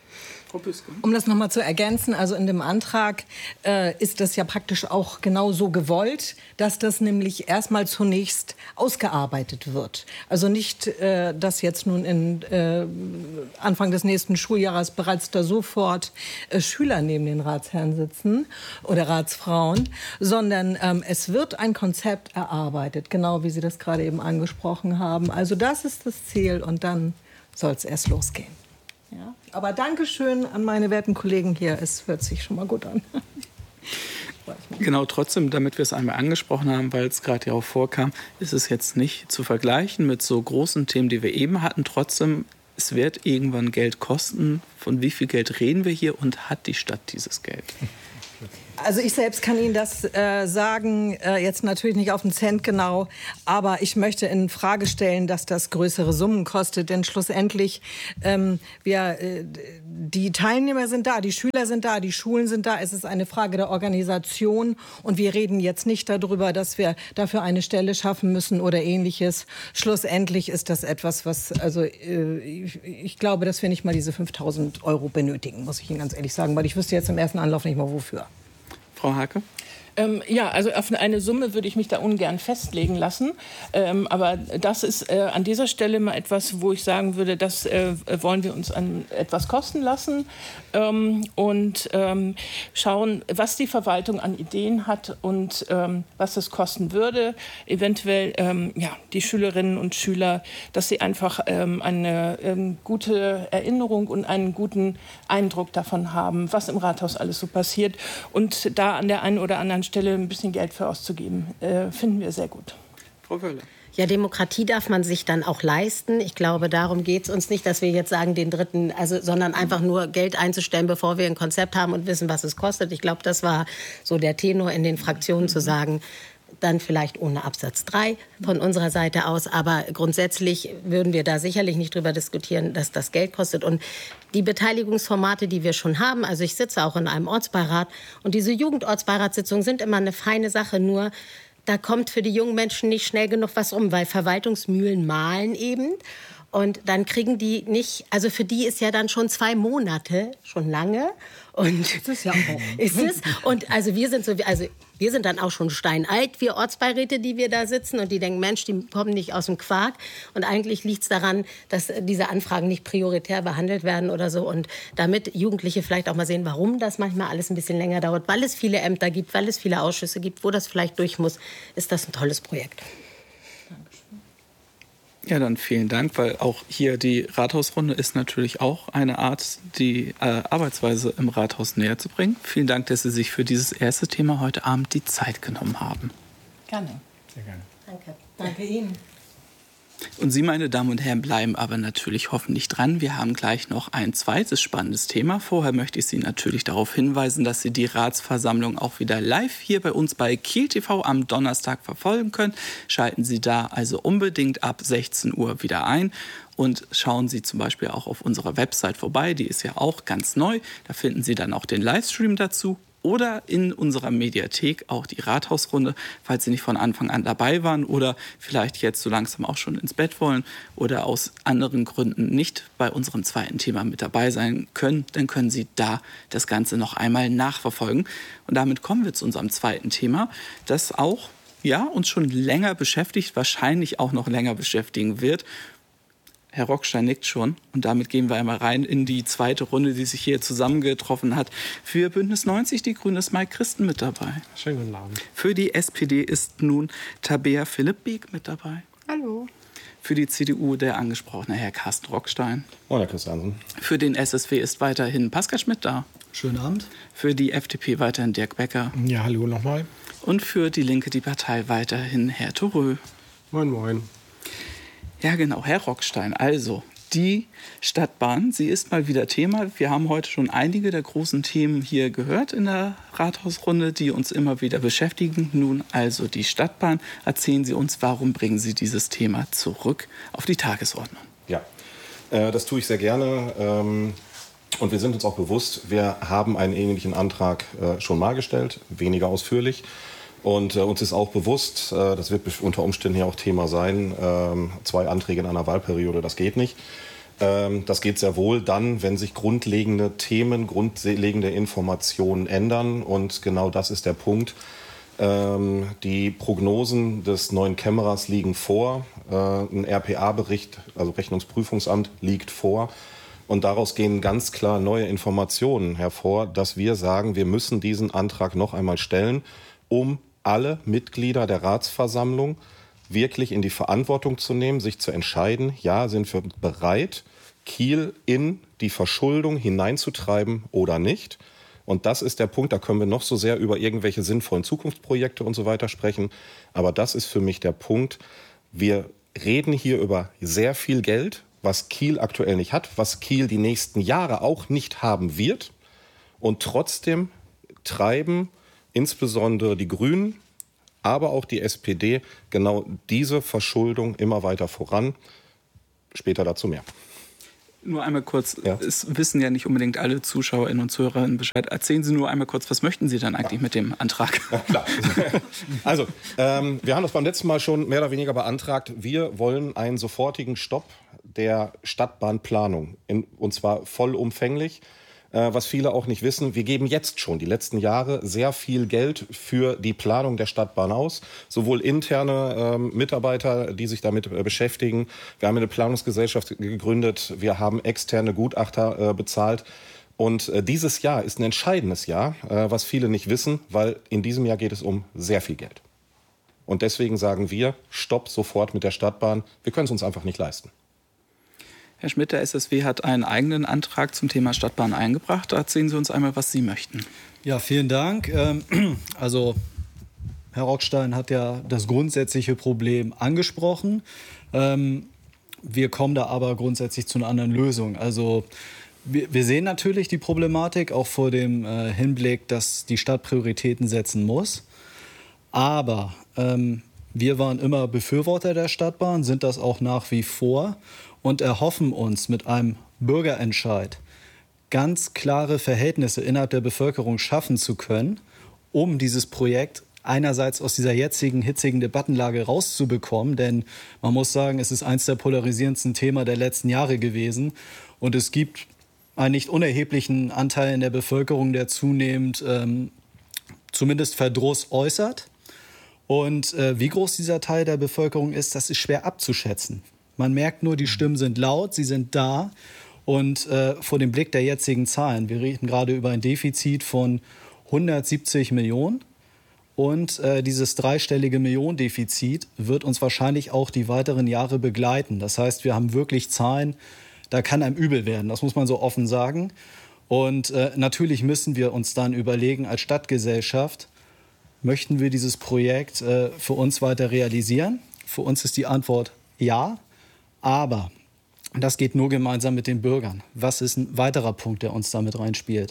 Um das nochmal zu ergänzen, also in dem Antrag äh, ist das ja praktisch auch genau so gewollt, dass das nämlich erstmal zunächst ausgearbeitet wird. Also nicht, äh, dass jetzt nun in äh, Anfang des nächsten Schuljahres bereits da sofort äh, Schüler neben den Ratsherren sitzen oder Ratsfrauen, sondern ähm, es wird ein Konzept erarbeitet, genau wie Sie das gerade eben angesprochen haben. Also das ist das Ziel und dann soll es erst losgehen. Ja, aber Dankeschön an meine werten Kollegen hier. Es hört sich schon mal gut an. Genau, trotzdem, damit wir es einmal angesprochen haben, weil es gerade ja auch vorkam, ist es jetzt nicht zu vergleichen mit so großen Themen, die wir eben hatten. Trotzdem, es wird irgendwann Geld kosten. Von wie viel Geld reden wir hier und hat die Stadt dieses Geld? Also ich selbst kann Ihnen das äh, sagen, äh, jetzt natürlich nicht auf den Cent genau, aber ich möchte in Frage stellen, dass das größere Summen kostet, denn schlussendlich, ähm, wir, äh, die Teilnehmer sind da, die Schüler sind da, die Schulen sind da, es ist eine Frage der Organisation und wir reden jetzt nicht darüber, dass wir dafür eine Stelle schaffen müssen oder Ähnliches. Schlussendlich ist das etwas, was, also äh, ich, ich glaube, dass wir nicht mal diese fünftausend Euro benötigen, muss ich Ihnen ganz ehrlich sagen, weil ich wüsste jetzt im ersten Anlauf nicht mal wofür. Frau Hake? Ähm, ja, also auf eine Summe würde ich mich da ungern festlegen lassen. Ähm, aber das ist äh, an dieser Stelle mal etwas, wo ich sagen würde, das äh, wollen wir uns an etwas kosten lassen ähm, und ähm, schauen, was die Verwaltung an Ideen hat und ähm, was es kosten würde. Eventuell ähm, ja, die Schülerinnen und Schüler, dass sie einfach ähm, eine ähm, gute Erinnerung und einen guten Eindruck davon haben, was im Rathaus alles so passiert. Und da an der einen oder anderen Stelle ein bisschen Geld für auszugeben, äh, finden wir sehr gut. Frau Wöller. Ja, Demokratie darf man sich dann auch leisten. Ich glaube, darum geht es uns nicht, dass wir jetzt sagen, den dritten, also, sondern einfach nur Geld einzustellen, bevor wir ein Konzept haben und wissen, was es kostet. Ich glaube, das war so der Tenor in den Fraktionen, zu sagen, dann vielleicht ohne Absatz drei von unserer Seite aus. Aber grundsätzlich würden wir da sicherlich nicht drüber diskutieren, dass das Geld kostet. Und die Beteiligungsformate, die wir schon haben, also ich sitze auch in einem Ortsbeirat und diese Jugendortsbeiratssitzungen sind immer eine feine Sache, nur da kommt für die jungen Menschen nicht schnell genug was um, weil Verwaltungsmühlen mahlen eben. Und dann kriegen die nicht, also für die ist ja dann schon zwei Monate, schon lange. Und das ist ja auch. Ist es? Und also wir sind so, also wir sind dann auch schon steinalt, wir Ortsbeiräte, die wir da sitzen und die denken, Mensch, die kommen nicht aus dem Quark. Und eigentlich liegt es daran, dass diese Anfragen nicht prioritär behandelt werden oder so. Und damit Jugendliche vielleicht auch mal sehen, warum das manchmal alles ein bisschen länger dauert, weil es viele Ämter gibt, weil es viele Ausschüsse gibt, wo das vielleicht durch muss, ist das ein tolles Projekt. Ja, dann vielen Dank, weil auch hier die Rathausrunde ist natürlich auch eine Art, die äh, Arbeitsweise im Rathaus näher zu bringen. Vielen Dank, dass Sie sich für dieses erste Thema heute Abend die Zeit genommen haben. Gerne. Sehr gerne. Danke. Danke Ihnen. Und Sie, meine Damen und Herren, bleiben aber natürlich hoffentlich dran. Wir haben gleich noch ein zweites spannendes Thema. Vorher möchte ich Sie natürlich darauf hinweisen, dass Sie die Ratsversammlung auch wieder live hier bei uns bei Kiel T V am Donnerstag verfolgen können. Schalten Sie da also unbedingt ab sechzehn Uhr wieder ein. Und schauen Sie zum Beispiel auch auf unserer Website vorbei. Die ist ja auch ganz neu. Da finden Sie dann auch den Livestream dazu. Oder in unserer Mediathek auch die Rathausrunde, falls Sie nicht von Anfang an dabei waren oder vielleicht jetzt so langsam auch schon ins Bett wollen oder aus anderen Gründen nicht bei unserem zweiten Thema mit dabei sein können, dann können Sie da das Ganze noch einmal nachverfolgen. Und damit kommen wir zu unserem zweiten Thema, das auch ja, uns schon länger beschäftigt, wahrscheinlich auch noch länger beschäftigen wird. Herr Rockstein nickt schon und damit gehen wir einmal rein in die zweite Runde, die sich hier zusammengetroffen hat. Für Bündnis neunzig Die Grüne ist Mike Christen mit dabei. Schönen guten Abend. Für die S P D ist nun Tabea Philipp-Beek mit dabei. Hallo. Für die C D U der angesprochene Herr Carsten Rockstein. Moin, Herr Christiansen. Für den S S W ist weiterhin Pascal Schmidt da. Schönen Abend. Für die F D P weiterhin Dirk Becker. Ja, hallo nochmal. Und für die Linke, die Partei, weiterhin Herr Thorö. Moin, moin. Ja, genau, Herr Rockstein. Also, die Stadtbahn, sie ist mal wieder Thema. Wir haben heute schon einige der großen Themen hier gehört in der Rathausrunde, die uns immer wieder beschäftigen. Nun also die Stadtbahn. Erzählen Sie uns, warum bringen Sie dieses Thema zurück auf die Tagesordnung? Ja, äh, das tue ich sehr gerne. Ähm, und wir sind uns auch bewusst, wir haben einen ähnlichen Antrag äh, schon mal gestellt, weniger ausführlich. Und äh, uns ist auch bewusst, äh, das wird unter Umständen hier auch Thema sein, ähm, zwei Anträge in einer Wahlperiode, das geht nicht. Ähm, das geht sehr wohl dann, wenn sich grundlegende Themen, grundlegende Informationen ändern. Und genau das ist der Punkt. Ähm, die Prognosen des neuen Kämmerers liegen vor. Äh, ein R P A-Bericht, also Rechnungsprüfungsamt, liegt vor. Und daraus gehen ganz klar neue Informationen hervor, dass wir sagen, wir müssen diesen Antrag noch einmal stellen, um alle Mitglieder der Ratsversammlung wirklich in die Verantwortung zu nehmen, sich zu entscheiden, ja, sind wir bereit, Kiel in die Verschuldung hineinzutreiben oder nicht. Und das ist der Punkt, da können wir noch so sehr über irgendwelche sinnvollen Zukunftsprojekte und so weiter sprechen. Aber das ist für mich der Punkt. Wir reden hier über sehr viel Geld, was Kiel aktuell nicht hat, was Kiel die nächsten Jahre auch nicht haben wird. Und trotzdem treiben insbesondere die Grünen, aber auch die S P D genau diese Verschuldung immer weiter voran. Später dazu mehr. Nur einmal kurz, Ja. es wissen ja nicht unbedingt alle Zuschauerinnen und Zuhörerinnen Bescheid. Erzählen Sie nur einmal kurz, was möchten Sie dann eigentlich mit dem Antrag? Ja, klar. Also, ähm, wir haben das beim letzten Mal schon mehr oder weniger beantragt. Wir wollen einen sofortigen Stopp der Stadtbahnplanung, in, und zwar vollumfänglich. Äh, was viele auch nicht wissen, wir geben jetzt schon die letzten Jahre sehr viel Geld für die Planung der Stadtbahn aus. Sowohl interne ähm, Mitarbeiter, die sich damit äh, beschäftigen. Wir haben eine Planungsgesellschaft gegründet. Wir haben externe Gutachter äh, bezahlt. Und äh, dieses Jahr ist ein entscheidendes Jahr, äh, was viele nicht wissen, weil in diesem Jahr geht es um sehr viel Geld. Und deswegen sagen wir, stopp sofort mit der Stadtbahn. Wir können es uns einfach nicht leisten. Herr Schmidt, der S S W hat einen eigenen Antrag zum Thema Stadtbahn eingebracht. Erzählen Sie uns einmal, was Sie möchten. Ja, vielen Dank. Ähm, also Herr Rockstein hat ja das grundsätzliche Problem angesprochen. Ähm, wir kommen da aber grundsätzlich zu einer anderen Lösung. Also wir, wir sehen natürlich die Problematik, auch vor dem äh, Hinblick, dass die Stadt Prioritäten setzen muss. Aber ähm, wir waren immer Befürworter der Stadtbahn, sind das auch nach wie vor und erhoffen uns mit einem Bürgerentscheid ganz klare Verhältnisse innerhalb der Bevölkerung schaffen zu können, um dieses Projekt einerseits aus dieser jetzigen hitzigen Debattenlage rauszubekommen, denn man muss sagen, es ist eins der polarisierendsten Themen der letzten Jahre gewesen und es gibt einen nicht unerheblichen Anteil in der Bevölkerung, der zunehmend ähm, zumindest Verdruss äußert. Und äh, wie groß dieser Teil der Bevölkerung ist, das ist schwer abzuschätzen. Man merkt nur, die Stimmen sind laut, sie sind da. Und äh, vor dem Blick der jetzigen Zahlen, wir reden gerade über ein Defizit von hundertsiebzig Millionen. Und äh, dieses dreistellige Millionendefizit wird uns wahrscheinlich auch die weiteren Jahre begleiten. Das heißt, wir haben wirklich Zahlen, da kann einem übel werden, das muss man so offen sagen. Und äh, natürlich müssen wir uns dann überlegen, als Stadtgesellschaft, möchten wir dieses Projekt äh, für uns weiter realisieren? Für uns ist die Antwort ja, aber das geht nur gemeinsam mit den Bürgern. Was ist ein weiterer Punkt, der uns damit reinspielt?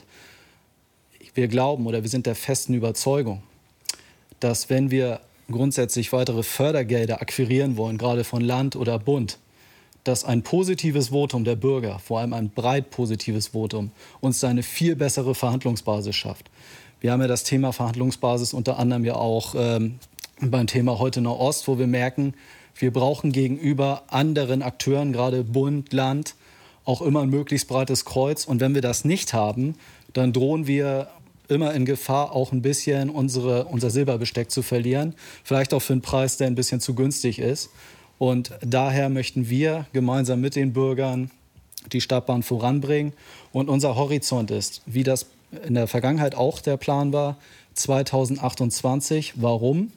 Wir glauben oder wir sind der festen Überzeugung, dass wenn wir grundsätzlich weitere Fördergelder akquirieren wollen, gerade von Land oder Bund, dass ein positives Votum der Bürger, vor allem ein breit positives Votum, uns eine viel bessere Verhandlungsbasis schafft. Wir haben ja das Thema Verhandlungsbasis unter anderem ja auch ähm, beim Thema Heute Nahost, wo wir merken, wir brauchen gegenüber anderen Akteuren, gerade Bund, Land, auch immer ein möglichst breites Kreuz. Und wenn wir das nicht haben, dann drohen wir immer in Gefahr, auch ein bisschen unsere, unser Silberbesteck zu verlieren. Vielleicht auch für einen Preis, der ein bisschen zu günstig ist. Und daher möchten wir gemeinsam mit den Bürgern die Stadtbahn voranbringen. Und unser Horizont ist, wie das in der Vergangenheit auch der Plan war, zweitausendachtundzwanzig. Warum?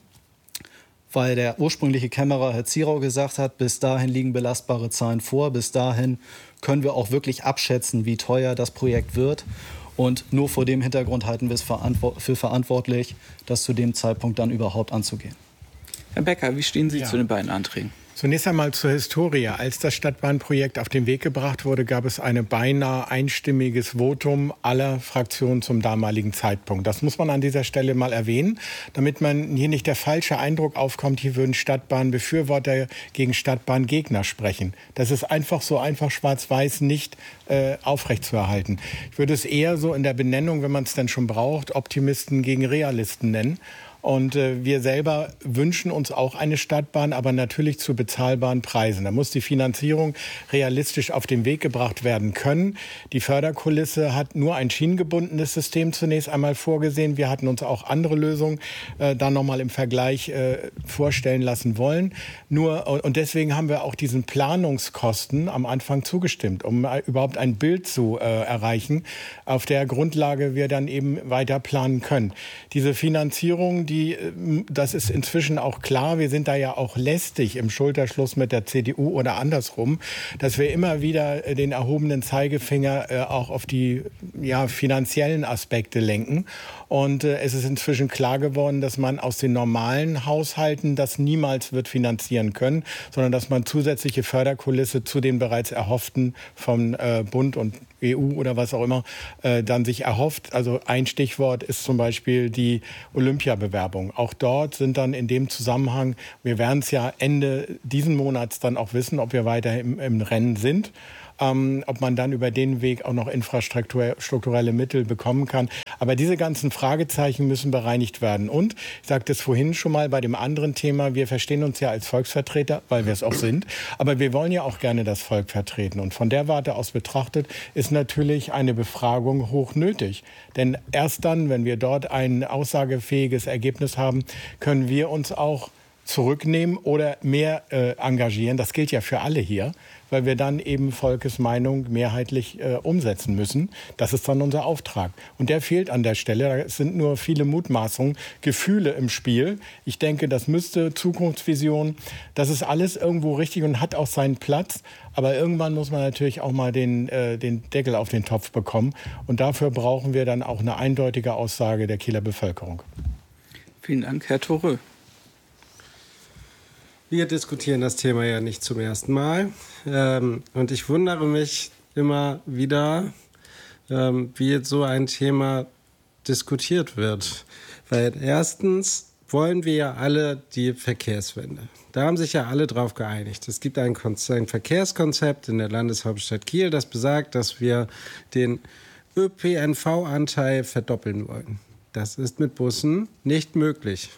Weil der ursprüngliche Kämmerer Herr Zierau gesagt hat, bis dahin liegen belastbare Zahlen vor. Bis dahin können wir auch wirklich abschätzen, wie teuer das Projekt wird. Und nur vor dem Hintergrund halten wir es für verantwortlich, das zu dem Zeitpunkt dann überhaupt anzugehen. Herr Becker, wie stehen Sie Ja. zu den beiden Anträgen? Zunächst einmal zur Historie. Als das Stadtbahnprojekt auf den Weg gebracht wurde, gab es ein beinahe einstimmiges Votum aller Fraktionen zum damaligen Zeitpunkt. Das muss man an dieser Stelle mal erwähnen, damit man hier nicht der falsche Eindruck aufkommt, hier würden Stadtbahnbefürworter gegen Stadtbahngegner sprechen. Das ist einfach so einfach schwarz-weiß nicht äh, aufrechtzuerhalten. Ich würde es eher so in der Benennung, wenn man es denn schon braucht, Optimisten gegen Realisten nennen. Und äh, wir selber wünschen uns auch eine Stadtbahn, aber natürlich zu bezahlbaren Preisen. Da muss die Finanzierung realistisch auf den Weg gebracht werden können. Die Förderkulisse hat nur ein schienengebundenes System zunächst einmal vorgesehen. Wir hatten uns auch andere Lösungen äh, dann nochmal im Vergleich äh, vorstellen lassen wollen. Nur, und deswegen haben wir auch diesen Planungskosten am Anfang zugestimmt, um äh, überhaupt ein Bild zu äh, erreichen, auf der Grundlage wir dann eben weiter planen können. Diese Finanzierung, Die, das ist inzwischen auch klar. Wir sind da ja auch lästig im Schulterschluss mit der C D U oder andersrum, dass wir immer wieder den erhobenen Zeigefinger äh, auch auf die ja, finanziellen Aspekte lenken. Und äh, es ist inzwischen klar geworden, dass man aus den normalen Haushalten das niemals wird finanzieren können, sondern dass man zusätzliche Förderkulisse zu den bereits erhofften vom äh, Bund und E U oder was auch immer äh, dann sich erhofft. Also ein Stichwort ist zum Beispiel die Olympiabewerbung. Auch dort sind dann in dem Zusammenhang, wir werden es ja Ende diesen Monats dann auch wissen, ob wir weiter im, im Rennen sind. Ähm, ob man dann über den Weg auch noch infrastrukturelle Mittel bekommen kann. Aber diese ganzen Fragezeichen müssen bereinigt werden. Und ich sagte es vorhin schon mal bei dem anderen Thema, wir verstehen uns ja als Volksvertreter, weil wir es auch sind. Aber wir wollen ja auch gerne das Volk vertreten. Und von der Warte aus betrachtet ist natürlich eine Befragung hoch nötig. Denn erst dann, wenn wir dort ein aussagefähiges Ergebnis haben, können wir uns auch zurücknehmen oder mehr äh, engagieren. Das gilt ja für alle hier, weil wir dann eben Volkes Meinung mehrheitlich äh, umsetzen müssen. Das ist dann unser Auftrag. Und der fehlt an der Stelle. Da sind nur viele Mutmaßungen, Gefühle im Spiel. Ich denke, das müsste Zukunftsvision. Das ist alles irgendwo richtig und hat auch seinen Platz. Aber irgendwann muss man natürlich auch mal den, äh, den Deckel auf den Topf bekommen. Und dafür brauchen wir dann auch eine eindeutige Aussage der Kieler Bevölkerung. Vielen Dank, Herr Thorö. Wir diskutieren das Thema ja nicht zum ersten Mal. Ähm, und ich wundere mich immer wieder, ähm, wie jetzt so ein Thema diskutiert wird. Weil erstens wollen wir ja alle die Verkehrswende. Da haben sich ja alle drauf geeinigt. Es gibt ein, Konzept, ein Verkehrskonzept in der Landeshauptstadt Kiel, das besagt, dass wir den Ö P N V-Anteil verdoppeln wollen. Das ist mit Bussen nicht möglich.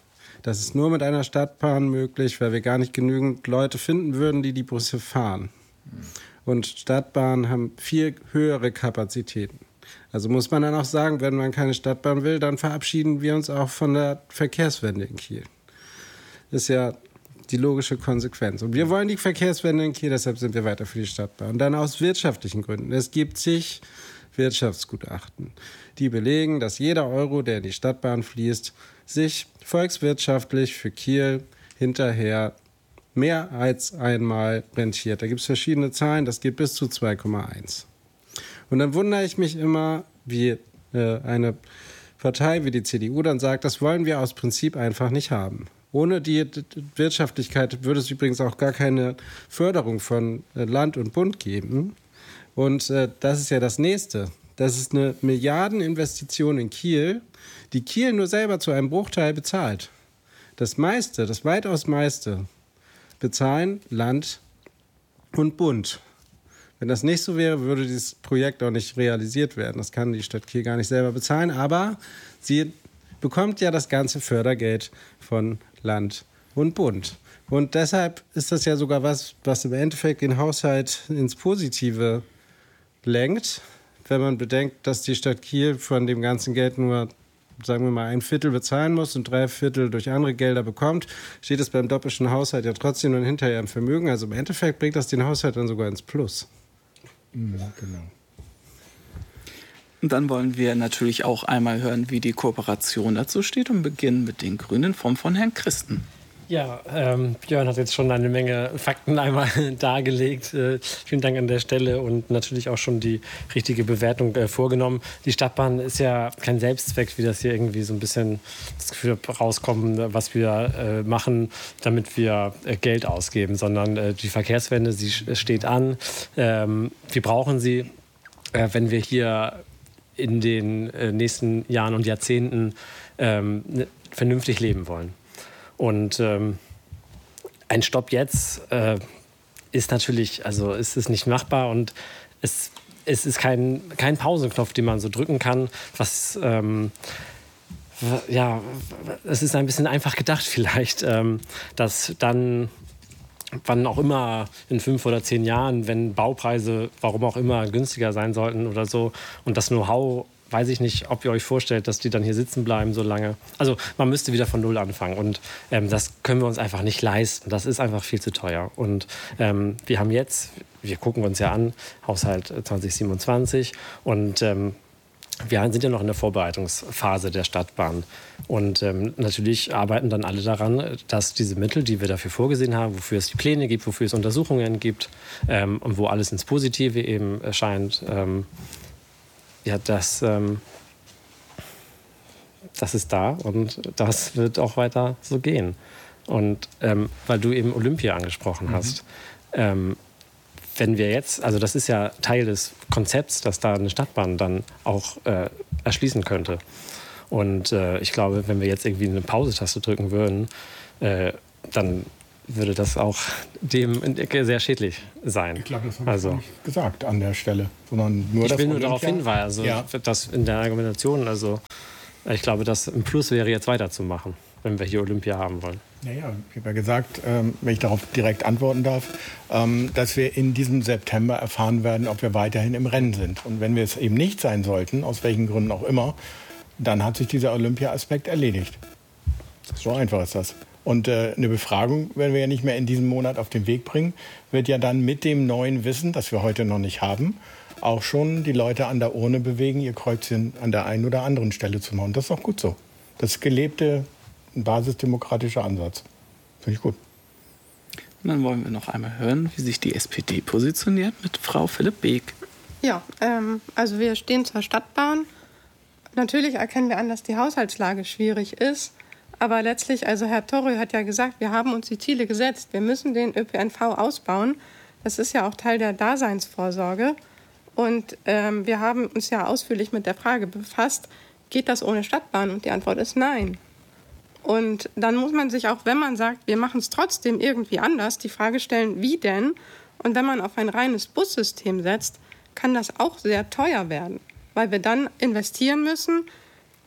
Das ist nur mit einer Stadtbahn möglich, weil wir gar nicht genügend Leute finden würden, die die Busse fahren. Und Stadtbahnen haben viel höhere Kapazitäten. Also muss man dann auch sagen, wenn man keine Stadtbahn will, dann verabschieden wir uns auch von der Verkehrswende in Kiel. Das ist ja die logische Konsequenz. Und wir wollen die Verkehrswende in Kiel, deshalb sind wir weiter für die Stadtbahn. Und dann aus wirtschaftlichen Gründen. Es gibt zig Wirtschaftsgutachten, die belegen, dass jeder Euro, der in die Stadtbahn fließt, sich volkswirtschaftlich für Kiel hinterher mehr als einmal rentiert. Da gibt es verschiedene Zahlen, das geht bis zu zwei Komma eins. Und dann wundere ich mich immer, wie äh, eine Partei wie die C D U dann sagt, das wollen wir aus Prinzip einfach nicht haben. Ohne die Wirtschaftlichkeit würde es übrigens auch gar keine Förderung von Land und Bund geben. Und äh, das ist ja das Nächste. Das ist eine Milliardeninvestition in Kiel, die Kiel nur selber zu einem Bruchteil bezahlt. Das meiste, das weitaus meiste, bezahlen Land und Bund. Wenn das nicht so wäre, würde dieses Projekt auch nicht realisiert werden. Das kann die Stadt Kiel gar nicht selber bezahlen, aber sie bekommt ja das ganze Fördergeld von Land und Bund. Und deshalb ist das ja sogar was, was im Endeffekt den Haushalt ins Positive lenkt, wenn man bedenkt, dass die Stadt Kiel von dem ganzen Geld nur, sagen wir mal, ein Viertel bezahlen muss und drei Viertel durch andere Gelder bekommt, steht es beim doppelten Haushalt ja trotzdem nur hinterher im Vermögen. Also im Endeffekt bringt das den Haushalt dann sogar ins Plus. Ja, genau. Und dann wollen wir natürlich auch einmal hören, wie die Kooperation dazu steht und beginnen mit den Grünen in Form von Herrn Christen. Ja, ähm, Björn hat jetzt schon eine Menge Fakten einmal dargelegt. Äh, vielen Dank an der Stelle und natürlich auch schon die richtige Bewertung äh, vorgenommen. Die Stadtbahn ist ja kein Selbstzweck, wie das hier irgendwie so ein bisschen das Gefühl rauskommt, was wir äh, machen, damit wir äh, Geld ausgeben, sondern äh, die Verkehrswende, sie steht an. Ähm, wir brauchen sie, äh, wenn wir hier in den äh, nächsten Jahren und Jahrzehnten ähm, vernünftig leben wollen. Und ähm, ein Stopp jetzt äh, ist natürlich, also ist es nicht machbar und es, es ist kein, kein Pausenknopf, den man so drücken kann, was, ähm, ja, es ist ein bisschen einfach gedacht vielleicht, ähm, dass dann, wann auch immer in fünf oder zehn Jahren, wenn Baupreise, warum auch immer, günstiger sein sollten oder so und das Know-how, weiß ich nicht, ob ihr euch vorstellt, dass die dann hier sitzen bleiben so lange. Also man müsste wieder von Null anfangen und ähm, das können wir uns einfach nicht leisten. Das ist einfach viel zu teuer. Und ähm, wir haben jetzt, wir gucken uns ja an, Haushalt zwanzig siebenundzwanzig und ähm, wir sind ja noch in der Vorbereitungsphase der Stadtbahn. Und ähm, natürlich arbeiten dann alle daran, dass diese Mittel, die wir dafür vorgesehen haben, wofür es die Pläne gibt, wofür es Untersuchungen gibt ähm, und wo alles ins Positive eben erscheint, ähm, ja, das, ähm, das ist da und das wird auch weiter so gehen. Und ähm, weil du eben Olympia angesprochen mhm. hast, ähm, wenn wir jetzt, also das ist ja Teil des Konzepts, dass da eine Stadtbahn dann auch äh, erschließen könnte. Und äh, ich glaube, wenn wir jetzt irgendwie eine Pause-Taste drücken würden, äh, dann würde das auch dem sehr schädlich sein. Ich glaube, das habe also, ich nicht gesagt an der Stelle, sondern nur ich das will nur Olympia. darauf hinweisen, also, ja. dass in der Argumentation, also ich glaube, dass ein Plus wäre, jetzt weiterzumachen, wenn wir hier Olympia haben wollen. Naja, ich habe ja gesagt, ähm, wenn ich darauf direkt antworten darf, ähm, dass wir in diesem September erfahren werden, ob wir weiterhin im Rennen sind. Und wenn wir es eben nicht sein sollten, aus welchen Gründen auch immer, dann hat sich dieser Olympia-Aspekt erledigt. So einfach ist das. Und äh, eine Befragung werden wir ja nicht mehr in diesem Monat auf den Weg bringen, wird ja dann mit dem neuen Wissen, das wir heute noch nicht haben, auch schon die Leute an der Urne bewegen, ihr Kreuzchen an der einen oder anderen Stelle zu machen. Das ist auch gut so. Das ist gelebte, ein basisdemokratischer Ansatz. Finde ich gut. Und dann wollen wir noch einmal hören, wie sich die S P D positioniert mit Frau Philipp Beek. Ja, ähm, also wir stehen zur Stadtbahn. Natürlich erkennen wir an, dass die Haushaltslage schwierig ist. Aber letztlich, also Herr Torrey hat ja gesagt, wir haben uns die Ziele gesetzt. Wir müssen den Ö P N V ausbauen. Das ist ja auch Teil der Daseinsvorsorge. Und ähm, wir haben uns ja ausführlich mit der Frage befasst, geht das ohne Stadtbahn? Und die Antwort ist nein. Und dann muss man sich auch, wenn man sagt, wir machen es trotzdem irgendwie anders, die Frage stellen, wie denn? Und wenn man auf ein reines Bussystem setzt, kann das auch sehr teuer werden, weil wir dann investieren müssen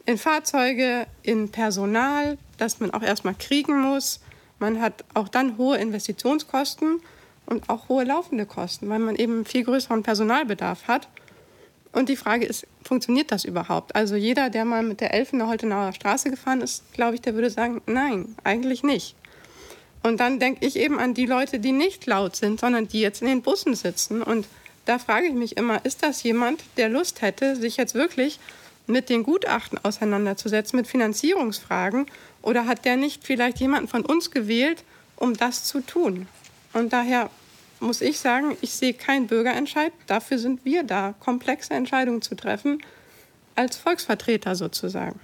in Fahrzeuge, in Personal, das man auch erstmal kriegen muss. Man hat auch dann hohe Investitionskosten und auch hohe laufende Kosten, weil man eben einen viel größeren Personalbedarf hat. Und die Frage ist, funktioniert das überhaupt? Also jeder, der mal mit der Elf in der Holtenauer Straße gefahren ist, glaube ich, der würde sagen, nein, eigentlich nicht. Und dann denke ich eben an die Leute, die nicht laut sind, sondern die jetzt in den Bussen sitzen. Und da frage ich mich immer, ist das jemand, der Lust hätte, sich jetzt wirklich mit den Gutachten auseinanderzusetzen, mit Finanzierungsfragen? Oder hat der nicht vielleicht jemanden von uns gewählt, um das zu tun? Und daher muss ich sagen, ich sehe keinen Bürgerentscheid. Dafür sind wir da, komplexe Entscheidungen zu treffen, als Volksvertreter sozusagen.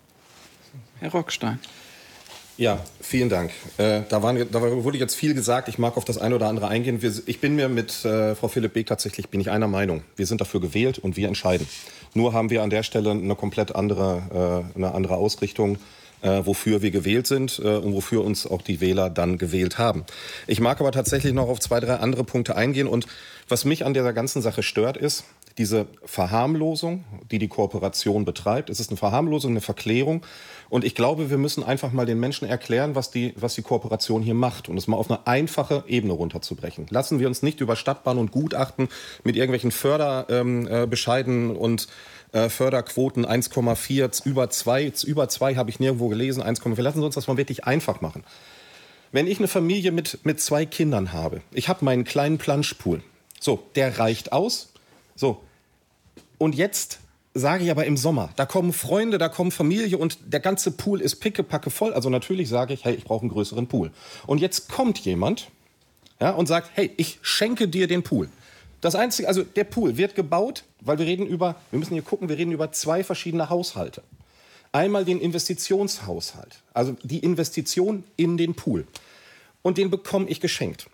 Herr Rockstein. Ja, vielen Dank. Äh, da, waren, da wurde jetzt viel gesagt. Ich mag auf das eine oder andere eingehen. Wir, ich bin mir mit äh, Frau Philipp Beek tatsächlich bin ich einer Meinung. Wir sind dafür gewählt und wir entscheiden. Nur haben wir an der Stelle eine komplett andere, äh, eine andere Ausrichtung, äh, wofür wir gewählt sind äh, und wofür uns auch die Wähler dann gewählt haben. Ich mag aber tatsächlich noch auf zwei, drei andere Punkte eingehen. Und was mich an dieser ganzen Sache stört, ist diese Verharmlosung, die die Kooperation betreibt. Es ist eine Verharmlosung, eine Verklärung. Und ich glaube, wir müssen einfach mal den Menschen erklären, was die, was die Kooperation hier macht. Und es mal auf eine einfache Ebene runterzubrechen. Lassen wir uns nicht über Stadtbahn und Gutachten mit irgendwelchen Förderbescheiden ähm, äh, und äh, Förderquoten eins Komma vier, über zwei, über zwei habe ich nirgendwo gelesen, eins Komma vier. Lassen Sie uns das mal wirklich einfach machen. Wenn ich eine Familie mit, mit zwei Kindern habe, ich habe meinen kleinen Planschpool. So, der reicht aus. So, und jetzt sage ich aber im Sommer, da kommen Freunde, da kommen Familie und der ganze Pool ist pickepacke voll. Also natürlich sage ich, hey, ich brauche einen größeren Pool. Und jetzt kommt jemand, ja, und sagt, hey, ich schenke dir den Pool. Das Einzige, also der Pool wird gebaut, weil wir reden über, wir müssen hier gucken, wir reden über zwei verschiedene Haushalte. Einmal den Investitionshaushalt, also die Investition in den Pool. Und den bekomme ich geschenkt.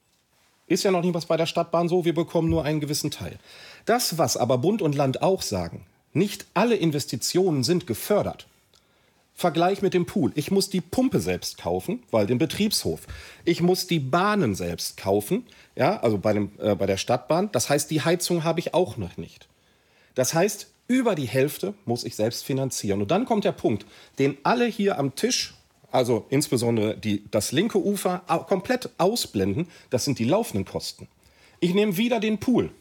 Ist ja noch nicht was bei der Stadtbahn so, wir bekommen nur einen gewissen Teil. Das, was aber Bund und Land auch sagen, nicht alle Investitionen sind gefördert. Vergleich mit dem Pool. Ich muss die Pumpe selbst kaufen, weil den Betriebshof. Ich muss die Bahnen selbst kaufen, ja, also bei, dem, äh, bei der Stadtbahn. Das heißt, die Heizung habe ich auch noch nicht. Das heißt, über die Hälfte muss ich selbst finanzieren. Und dann kommt der Punkt, den alle hier am Tisch, also insbesondere die, das linke Ufer, komplett ausblenden. Das sind die laufenden Kosten. Ich nehme wieder den Pool.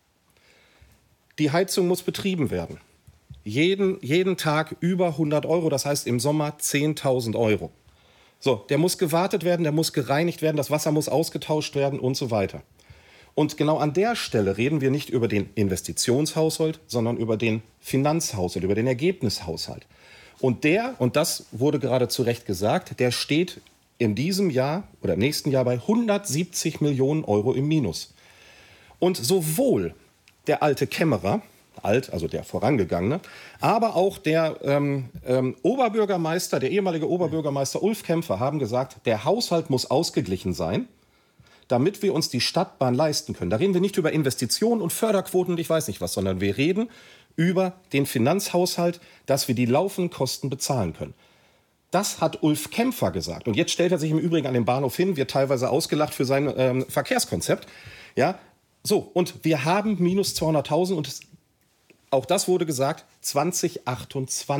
Die Heizung muss betrieben werden. Jeden, jeden Tag über hundert Euro, das heißt im Sommer zehntausend Euro. So, der muss gewartet werden, der muss gereinigt werden, das Wasser muss ausgetauscht werden und so weiter. Und genau an der Stelle reden wir nicht über den Investitionshaushalt, sondern über den Finanzhaushalt, über den Ergebnishaushalt. Und der, und das wurde gerade zu Recht gesagt, der steht in diesem Jahr oder im nächsten Jahr bei hundertsiebzig Millionen Euro im Minus. Und sowohl der alte Kämmerer, alt, also der vorangegangene, aber auch der ähm, ähm, Oberbürgermeister, der ehemalige Oberbürgermeister Ulf Kämpfer haben gesagt, der Haushalt muss ausgeglichen sein, damit wir uns die Stadtbahn leisten können. Da reden wir nicht über Investitionen und Förderquoten und ich weiß nicht was, sondern wir reden über den Finanzhaushalt, dass wir die laufenden Kosten bezahlen können. Das hat Ulf Kämpfer gesagt. Und jetzt stellt er sich im Übrigen an den Bahnhof hin, wird teilweise ausgelacht für sein ähm, Verkehrskonzept. Ja, so, und wir haben minus zweihunderttausend und es, auch das wurde gesagt, zwanzig achtundzwanzig.